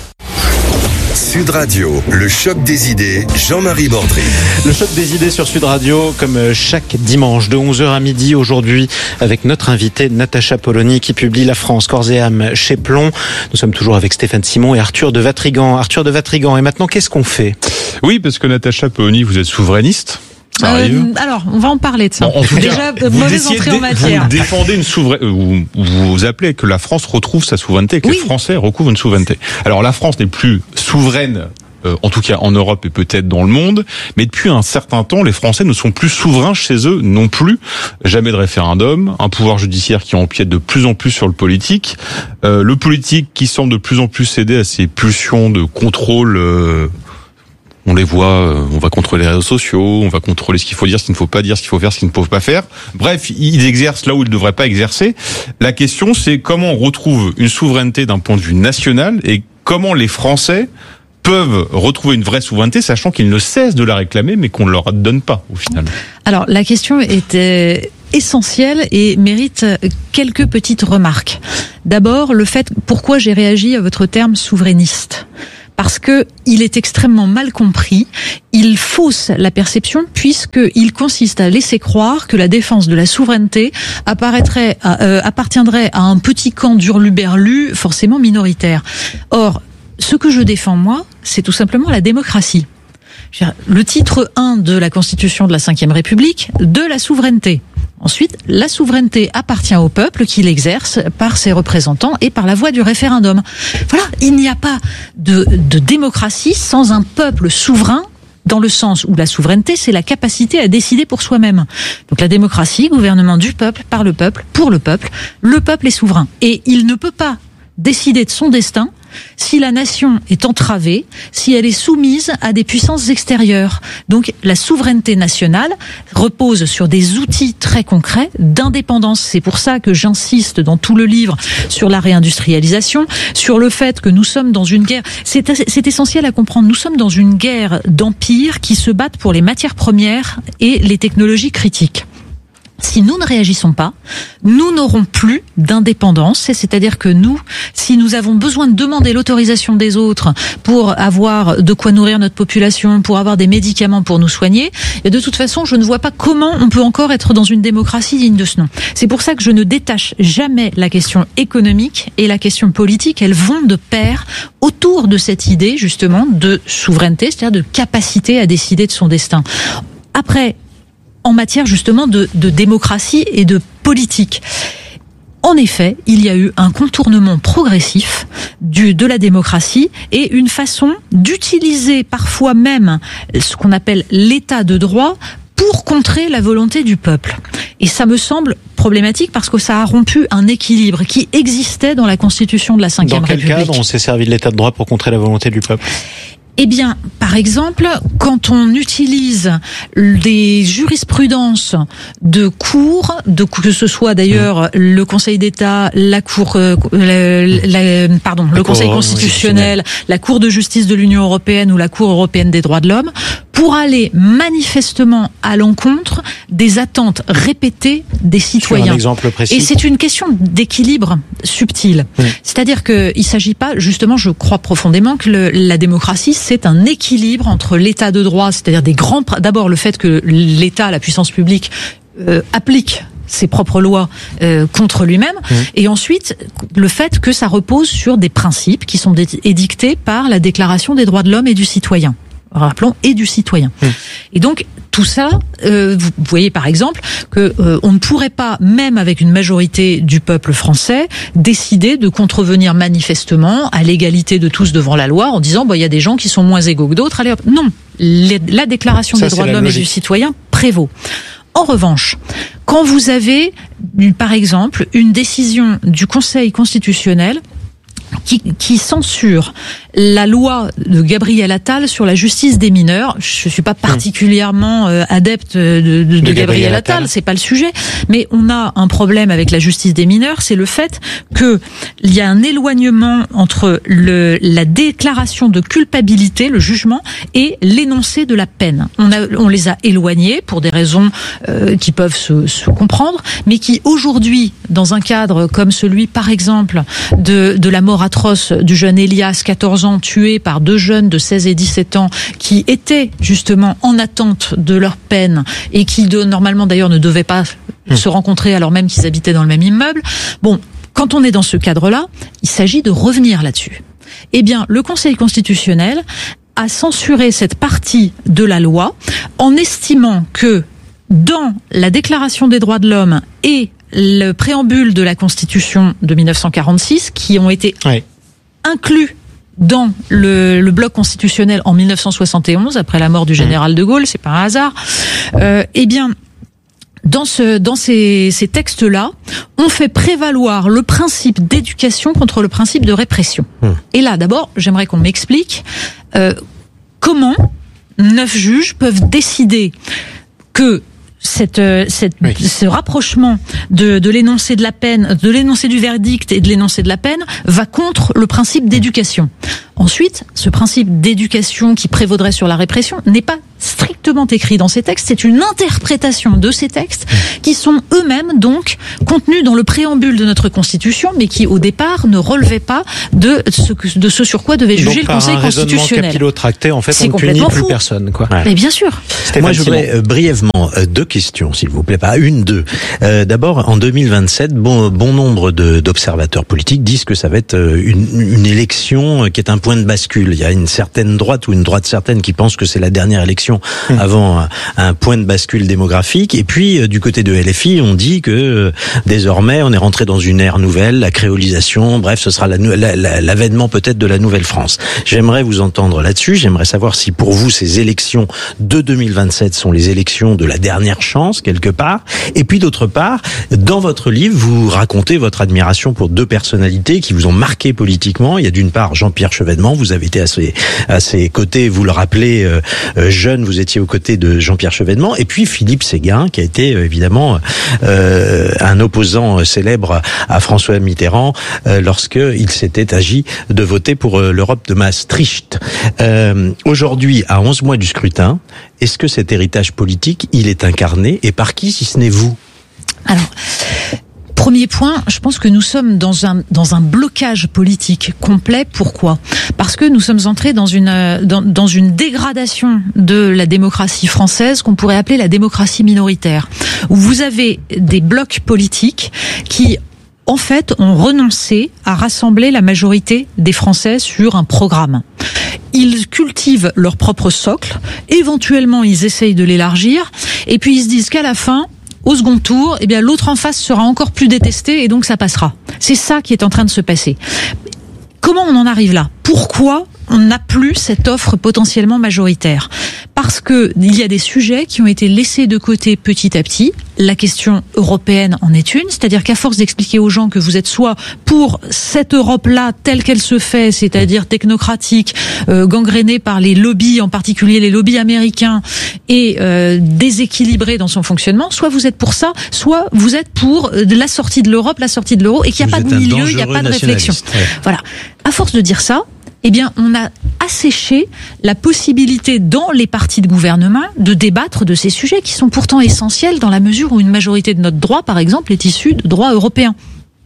Sud Radio, le choc des idées, Jean-Marie Bordry. Le choc des idées sur Sud Radio, comme chaque dimanche de 11h à midi aujourd'hui, avec notre invitée Natacha Polony qui publie La France, corps et âme chez Plon. Nous sommes toujours avec Stéphane Simon et Arthur de Vatrigan. Arthur de Vatrigan, et maintenant qu'est-ce qu'on fait? Oui, parce que Natacha Polony, vous êtes souverainiste. Ça arrive. Alors, on va en parler de ça. Bon, en tout déjà, cas, mauvaise entrée en matière. Vous défendez une souveraineté, vous appelez que la France retrouve sa souveraineté, que les Français recouvrent une souveraineté. Alors, la France n'est plus souveraine en tout cas en Europe et peut-être dans le monde, mais depuis un certain temps, les Français ne sont plus souverains chez eux non plus. Jamais de référendum, un pouvoir judiciaire qui empiète de plus en plus sur le politique, le politique qui semble de plus en plus céder à ses pulsions de contrôle. On les voit, on va contrôler les réseaux sociaux, on va contrôler ce qu'il faut dire, ce qu'il ne faut pas dire, ce qu'il faut faire, ce qu'il ne faut pas faire. Bref, ils exercent là où ils ne devraient pas exercer. La question, c'est comment on retrouve une souveraineté d'un point de vue national et comment les Français peuvent retrouver une vraie souveraineté, sachant qu'ils ne cessent de la réclamer, mais qu'on ne leur donne pas, au final. Alors, la question était essentielle et mérite quelques petites remarques. D'abord, le fait, pourquoi j'ai réagi à votre terme souverainiste ? Parce que il est extrêmement mal compris, il fausse la perception puisqu'il consiste à laisser croire que la défense de la souveraineté appartiendrait à un petit camp d'hurluberlus forcément minoritaire. Or, ce que je défends moi, c'est tout simplement la démocratie. Le titre 1 de la Constitution de la Ve République, de la souveraineté. Ensuite, la souveraineté appartient au peuple qui l'exerce par ses représentants et par la voie du référendum. Voilà, il n'y a pas de démocratie sans un peuple souverain, dans le sens où la souveraineté, c'est la capacité à décider pour soi-même. Donc la démocratie, gouvernement du peuple, par le peuple, pour le peuple est souverain. Et il ne peut pas décider de son destin si la nation est entravée, si elle est soumise à des puissances extérieures. Donc la souveraineté nationale repose sur des outils très concrets d'indépendance. C'est pour ça que j'insiste dans tout le livre sur la réindustrialisation, sur le fait que nous sommes dans une guerre. C'est essentiel à comprendre. Nous sommes dans une guerre d'empires qui se battent pour les matières premières et les technologies critiques. Si nous ne réagissons pas, nous n'aurons plus d'indépendance. C'est-à-dire que nous, si nous avons besoin de demander l'autorisation des autres pour avoir de quoi nourrir notre population, pour avoir des médicaments pour nous soigner, et de toute façon, je ne vois pas comment on peut encore être dans une démocratie digne de ce nom. C'est pour ça que je ne détache jamais la question économique et la question politique. Elles vont de pair autour de cette idée, justement, de souveraineté, c'est-à-dire de capacité à décider de son destin. Après, en matière justement de démocratie et de politique. En effet, il y a eu un contournement progressif de la démocratie et une façon d'utiliser parfois même ce qu'on appelle l'état de droit pour contrer la volonté du peuple. Et ça me semble problématique parce que ça a rompu un équilibre qui existait dans la Constitution de la Ve République. Dans quel cadre on s'est servi de l'état de droit pour contrer la volonté du peuple ? Eh bien, par exemple, quand on utilise des jurisprudences de cours, que ce soit d'ailleurs le Conseil d'État, le Conseil constitutionnel, la Cour de justice de l'Union européenne ou la Cour européenne des droits de l'homme, pour aller manifestement à l'encontre des attentes répétées des citoyens. Sur un exemple précis. Et c'est une question d'équilibre subtil. C'est-à-dire qu'il ne s'agit pas, justement, je crois profondément que la démocratie, c'est un équilibre entre l'état de droit, c'est-à-dire d'abord le fait que l'État, la puissance publique, applique ses propres lois contre lui-même, et ensuite le fait que ça repose sur des principes qui sont édictés par la Déclaration des droits de l'homme et du citoyen. Rappelons, et du citoyen. Et donc, tout ça, vous voyez par exemple que on ne pourrait pas, même avec une majorité du peuple français, décider de contrevenir manifestement à l'égalité de tous devant la loi en disant il y a des gens qui sont moins égaux que d'autres. Allez hop. Non, la Déclaration des droits de l'homme et du citoyen prévaut. En revanche, quand vous avez, par exemple, une décision du Conseil constitutionnel qui censure la loi de Gabriel Attal sur la justice des mineurs. Je suis pas particulièrement adepte de Gabriel Attal, c'est pas le sujet, mais on a un problème avec la justice des mineurs, c'est le fait que il y a un éloignement entre la déclaration de culpabilité, le jugement, et l'énoncé de la peine. On les a éloignés pour des raisons qui peuvent se comprendre, mais qui aujourd'hui, dans un cadre comme celui, par exemple, de la mort atroce du jeune Elias, 14 ans, tué par deux jeunes de 16 et 17 ans qui étaient justement en attente de leur peine et qui normalement d'ailleurs ne devaient pas se rencontrer alors même qu'ils habitaient dans le même immeuble. Bon, quand on est dans ce cadre-là, il s'agit de revenir là-dessus. Eh bien, le Conseil constitutionnel a censuré cette partie de la loi en estimant que dans la Déclaration des droits de l'homme et le préambule de la Constitution de 1946, qui ont été inclus dans le bloc constitutionnel en 1971, après la mort du général de Gaulle, c'est pas un hasard, eh bien, dans ces textes-là, on fait prévaloir le principe d'éducation contre le principe de répression. Et là, d'abord, j'aimerais qu'on m'explique comment 9 juges peuvent décider que ce rapprochement de l'énoncé de la peine, de l'énoncé du verdict et de l'énoncé de la peine va contre le principe d'éducation. Ensuite, ce principe d'éducation qui prévaudrait sur la répression n'est pas strictement écrit dans ces textes, c'est une interprétation de ces textes qui sont eux-mêmes donc contenus dans le préambule de notre Constitution, mais qui au départ ne relevaient pas de ce sur quoi devait juger donc, le Conseil constitutionnel. Par un raisonnement capillotracté, en fait, on ne punit plus personne, quoi. Mais bien sûr. Moi, je voudrais brièvement 2 questions, s'il vous plaît, pas une, 2. D'abord, en 2027, bon nombre d'observateurs politiques disent que ça va être une élection qui est un point de bascule. Il y a une certaine droite ou une droite certaine qui pense que c'est la dernière élection avant un point de bascule démographique. Et puis, du côté de LFI, on dit que désormais, on est rentré dans une ère nouvelle, la créolisation, bref, ce sera l'avènement peut-être de la Nouvelle-France. J'aimerais vous entendre là-dessus. J'aimerais savoir si pour vous, ces élections de 2027 sont les élections de la dernière chance, quelque part. Et puis, d'autre part, dans votre livre, vous racontez votre admiration pour 2 personnalités qui vous ont marqué politiquement. Il y a d'une part Jean-Pierre Chevènement, vous avez été à ses côtés, vous le rappelez, jeune, vous étiez aux côtés de Jean-Pierre Chevènement, et puis Philippe Séguin, qui a été évidemment un opposant célèbre à François Mitterrand lorsqu'il s'était agi de voter pour l'Europe de Maastricht. Aujourd'hui, à 11 mois du scrutin, est-ce que cet héritage politique, il est incarné, et par qui, si ce n'est vous? Alors, premier point, je pense que nous sommes dans un blocage politique complet. Pourquoi ? Parce que nous sommes entrés dans une dégradation de la démocratie française qu'on pourrait appeler la démocratie minoritaire, où vous avez des blocs politiques qui, en fait, ont renoncé à rassembler la majorité des Français sur un programme. Ils cultivent leur propre socle, éventuellement ils essayent de l'élargir, et puis ils se disent qu'à la fin, au second tour, eh bien l'autre en face sera encore plus détesté et donc ça passera. C'est ça qui est en train de se passer. Comment on en arrive là ? Pourquoi on n'a plus cette offre potentiellement majoritaire ? Parce que il y a des sujets qui ont été laissés de côté petit à petit. La question européenne en est une, c'est-à-dire qu'à force d'expliquer aux gens que vous êtes soit pour cette Europe-là telle qu'elle se fait, c'est-à-dire technocratique, gangrénée par les lobbies, en particulier les lobbies américains, et déséquilibrée dans son fonctionnement, soit vous êtes pour ça, soit vous êtes pour la sortie de l'Europe, la sortie de l'euro, et qu'il n'y a pas de milieu, il n'y a pas de réflexion. Ouais. Voilà. À force de dire ça, eh bien, on a asséché la possibilité dans les partis de gouvernement de débattre de ces sujets qui sont pourtant essentiels dans la mesure où une majorité de notre droit, par exemple, est issue de droit européen.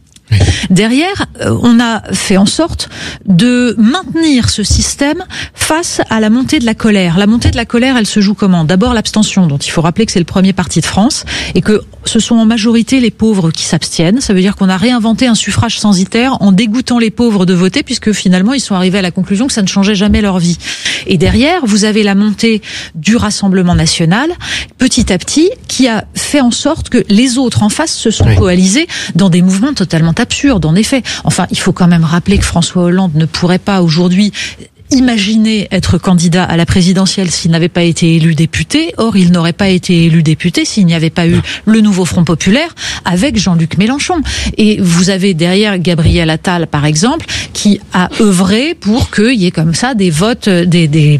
Derrière, on a fait en sorte de maintenir ce système face à la montée de la colère. La montée de la colère, elle se joue comment ? D'abord l'abstention, dont il faut rappeler que c'est le premier parti de France, et que ce sont en majorité les pauvres qui s'abstiennent. Ça veut dire qu'on a réinventé un suffrage censitaire en dégoûtant les pauvres de voter, puisque finalement ils sont arrivés à la conclusion que ça ne changeait jamais leur vie. Et derrière, vous avez la montée du Rassemblement national, petit à petit, qui a fait en sorte que les autres en face se sont coalisés dans des mouvements totalement absurde, en effet. Enfin, il faut quand même rappeler que François Hollande ne pourrait pas aujourd'hui imaginer être candidat à la présidentielle s'il n'avait pas été élu député. Or, il n'aurait pas été élu député s'il n'y avait pas eu le nouveau Front populaire avec Jean-Luc Mélenchon. Et vous avez derrière Gabriel Attal, par exemple, qui a œuvré pour qu'il y ait comme ça des votes, des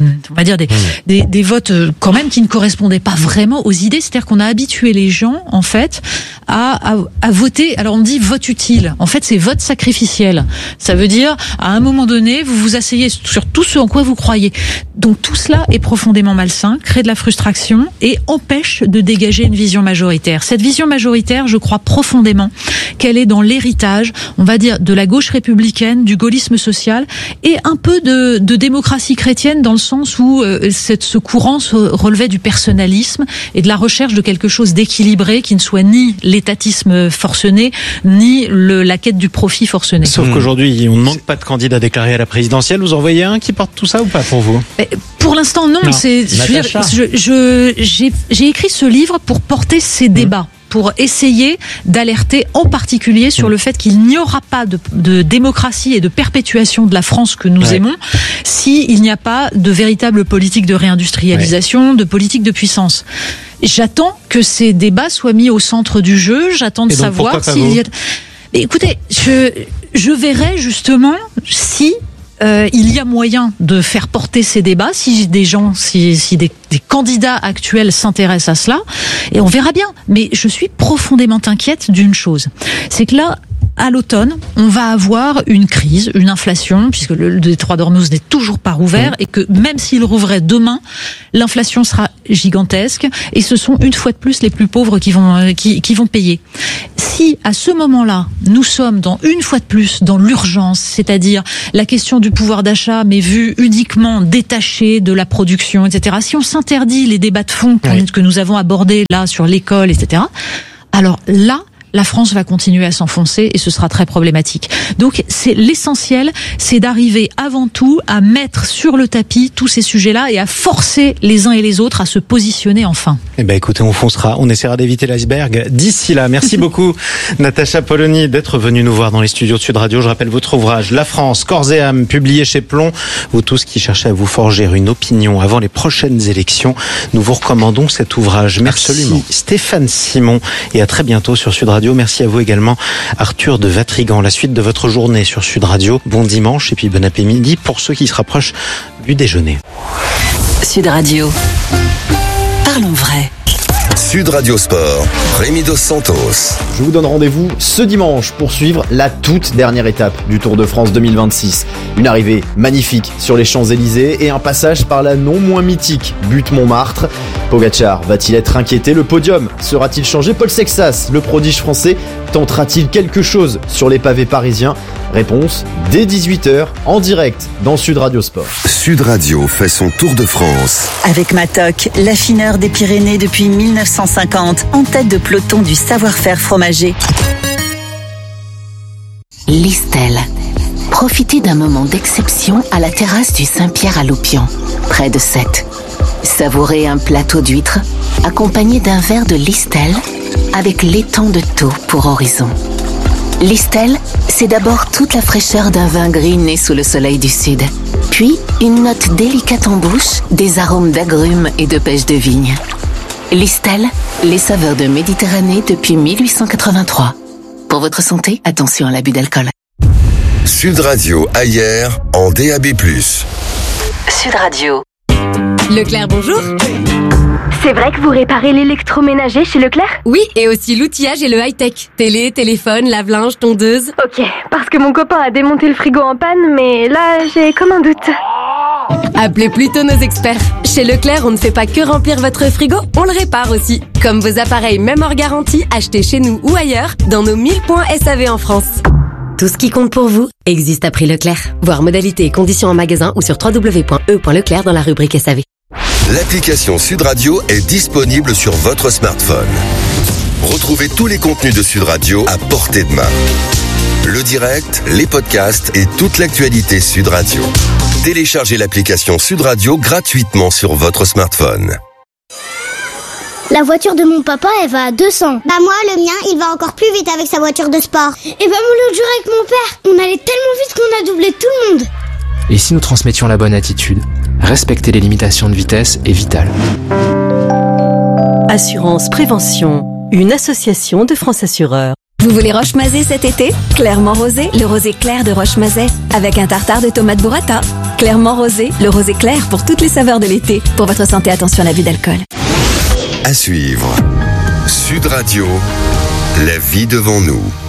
votes quand même qui ne correspondaient pas vraiment aux idées. C'est-à-dire qu'on a habitué les gens, en fait, à voter. Alors on dit vote utile. En fait, c'est vote sacrificiel. Ça veut dire, à un moment donné, vous vous asseyez sur tout ce en quoi vous croyez. Donc tout cela est profondément malsain, crée de la frustration et empêche de dégager une vision majoritaire. Cette vision majoritaire, je crois profondément qu'elle est dans l'héritage, on va dire, de la gauche républicaine, du gaullisme social et un peu de démocratie chrétienne dans le sens où ce courant relevait du personnalisme et de la recherche de quelque chose d'équilibré qui ne soit ni l'étatisme forcené, ni la quête du profit forcené. Sauf qu'aujourd'hui, on ne manque pas de candidats déclarés à la présidentielle. Vous en voyez un qui porte tout ça ou pas pour vous ? Pour l'instant, non. J'ai écrit ce livre pour porter ces débats. pour essayer d'alerter en particulier sur le fait qu'il n'y aura pas de démocratie et de perpétuation de la France que nous aimons s'il n'y a pas de véritable politique de réindustrialisation, de politique de puissance. J'attends que ces débats soient mis au centre du jeu. J'attends de savoir s'il y a... Écoutez, je verrai justement si il y a moyen de faire porter ces débats, si des candidats actuels s'intéressent à cela, et on verra bien. Mais je suis profondément inquiète d'une chose, c'est que là, à l'automne, on va avoir une crise, une inflation, puisque le détroit d'Ormuz n'est toujours pas rouvert, et que même s'il rouvrait demain, l'inflation sera gigantesque, et ce sont une fois de plus les plus pauvres qui vont payer. Si à ce moment-là, nous sommes une fois de plus dans l'urgence, c'est-à-dire la question du pouvoir d'achat, mais vue uniquement détachée de la production, etc. Si on s'interdit les débats de fond que nous avons abordés là sur l'école, etc. Alors là, la France va continuer à s'enfoncer et ce sera très problématique. Donc c'est l'essentiel, c'est d'arriver avant tout à mettre sur le tapis tous ces sujets-là et à forcer les uns et les autres à se positionner enfin. Eh ben écoutez, on essaiera d'éviter l'iceberg d'ici là. Merci beaucoup Natacha Polony d'être venue nous voir dans les studios de Sud Radio. Je rappelle votre ouvrage La France, corps et âme, publié chez Plomb. Vous tous qui cherchez à vous forger une opinion avant les prochaines élections, nous vous recommandons cet ouvrage. Merci absolument. Stéphane Simon et à très bientôt sur Sud Radio. Merci à vous également Arthur de Vatrigan. La suite de votre journée sur Sud Radio. Bon dimanche et puis bon après-midi pour ceux qui se rapprochent du déjeuner. Sud Radio. Parlons vrai. Sud Radio Sport, Rémi Dos Santos. Je vous donne rendez-vous ce dimanche pour suivre la toute dernière étape du Tour de France 2026. Une arrivée magnifique sur les Champs-Élysées et un passage par la non moins mythique butte Montmartre. Pogacar va-t-il être inquiété? Le podium sera-t-il changé? Paul Sexas, le prodige français, tentera-t-il quelque chose sur les pavés parisiens? Réponse dès 18h en direct dans Sud Radio Sport. Sud Radio fait son Tour de France. Avec Matok, l'affineur des Pyrénées depuis 1950, en tête de peloton du savoir-faire fromager. Listel. Profitez d'un moment d'exception à la terrasse du Saint-Pierre à Loupian, près de Sète. Savourez un plateau d'huîtres accompagné d'un verre de Listel avec l'étang de Thau pour horizon. Listel, c'est d'abord toute la fraîcheur d'un vin gris né sous le soleil du sud. Puis, une note délicate en bouche, des arômes d'agrumes et de pêche de vigne. Listel, les saveurs de Méditerranée depuis 1883. Pour votre santé, attention à l'abus d'alcool. Sud Radio ailleurs en DAB+. Sud Radio. Leclerc, bonjour. C'est vrai que vous réparez l'électroménager chez Leclerc? Oui, et aussi l'outillage et le high-tech. Télé, téléphone, lave-linge, tondeuse. Ok, parce que mon copain a démonté le frigo en panne, mais là, j'ai comme un doute. Appelez plutôt nos experts. Chez Leclerc, on ne fait pas que remplir votre frigo, on le répare aussi. Comme vos appareils, même hors garantie, achetés chez nous ou ailleurs, dans nos 1000 points SAV en France. Tout ce qui compte pour vous existe à prix Leclerc. Voir modalités et conditions en magasin ou sur www.e.leclerc dans la rubrique SAV. L'application Sud Radio est disponible sur votre smartphone. Retrouvez tous les contenus de Sud Radio à portée de main. Le direct, les podcasts et toute l'actualité Sud Radio. Téléchargez l'application Sud Radio gratuitement sur votre smartphone. La voiture de mon papa, elle va à 200. Bah moi, le mien, il va encore plus vite avec sa voiture de sport. Et bah moi, l'autre jour avec mon père, on allait tellement vite qu'on a doublé tout le monde. Et si nous transmettions la bonne attitude? Respecter les limitations de vitesse est vital. Assurance Prévention, une association de France Assureurs. Vous voulez Roche-Mazet cet été? Clairement rosé, le rosé clair de Roche-Mazet, avec un tartare de tomates burrata. Clairement rosé, le rosé clair pour toutes les saveurs de l'été. Pour votre santé, attention à l'abus d'alcool. À suivre. Sud Radio, la vie devant nous.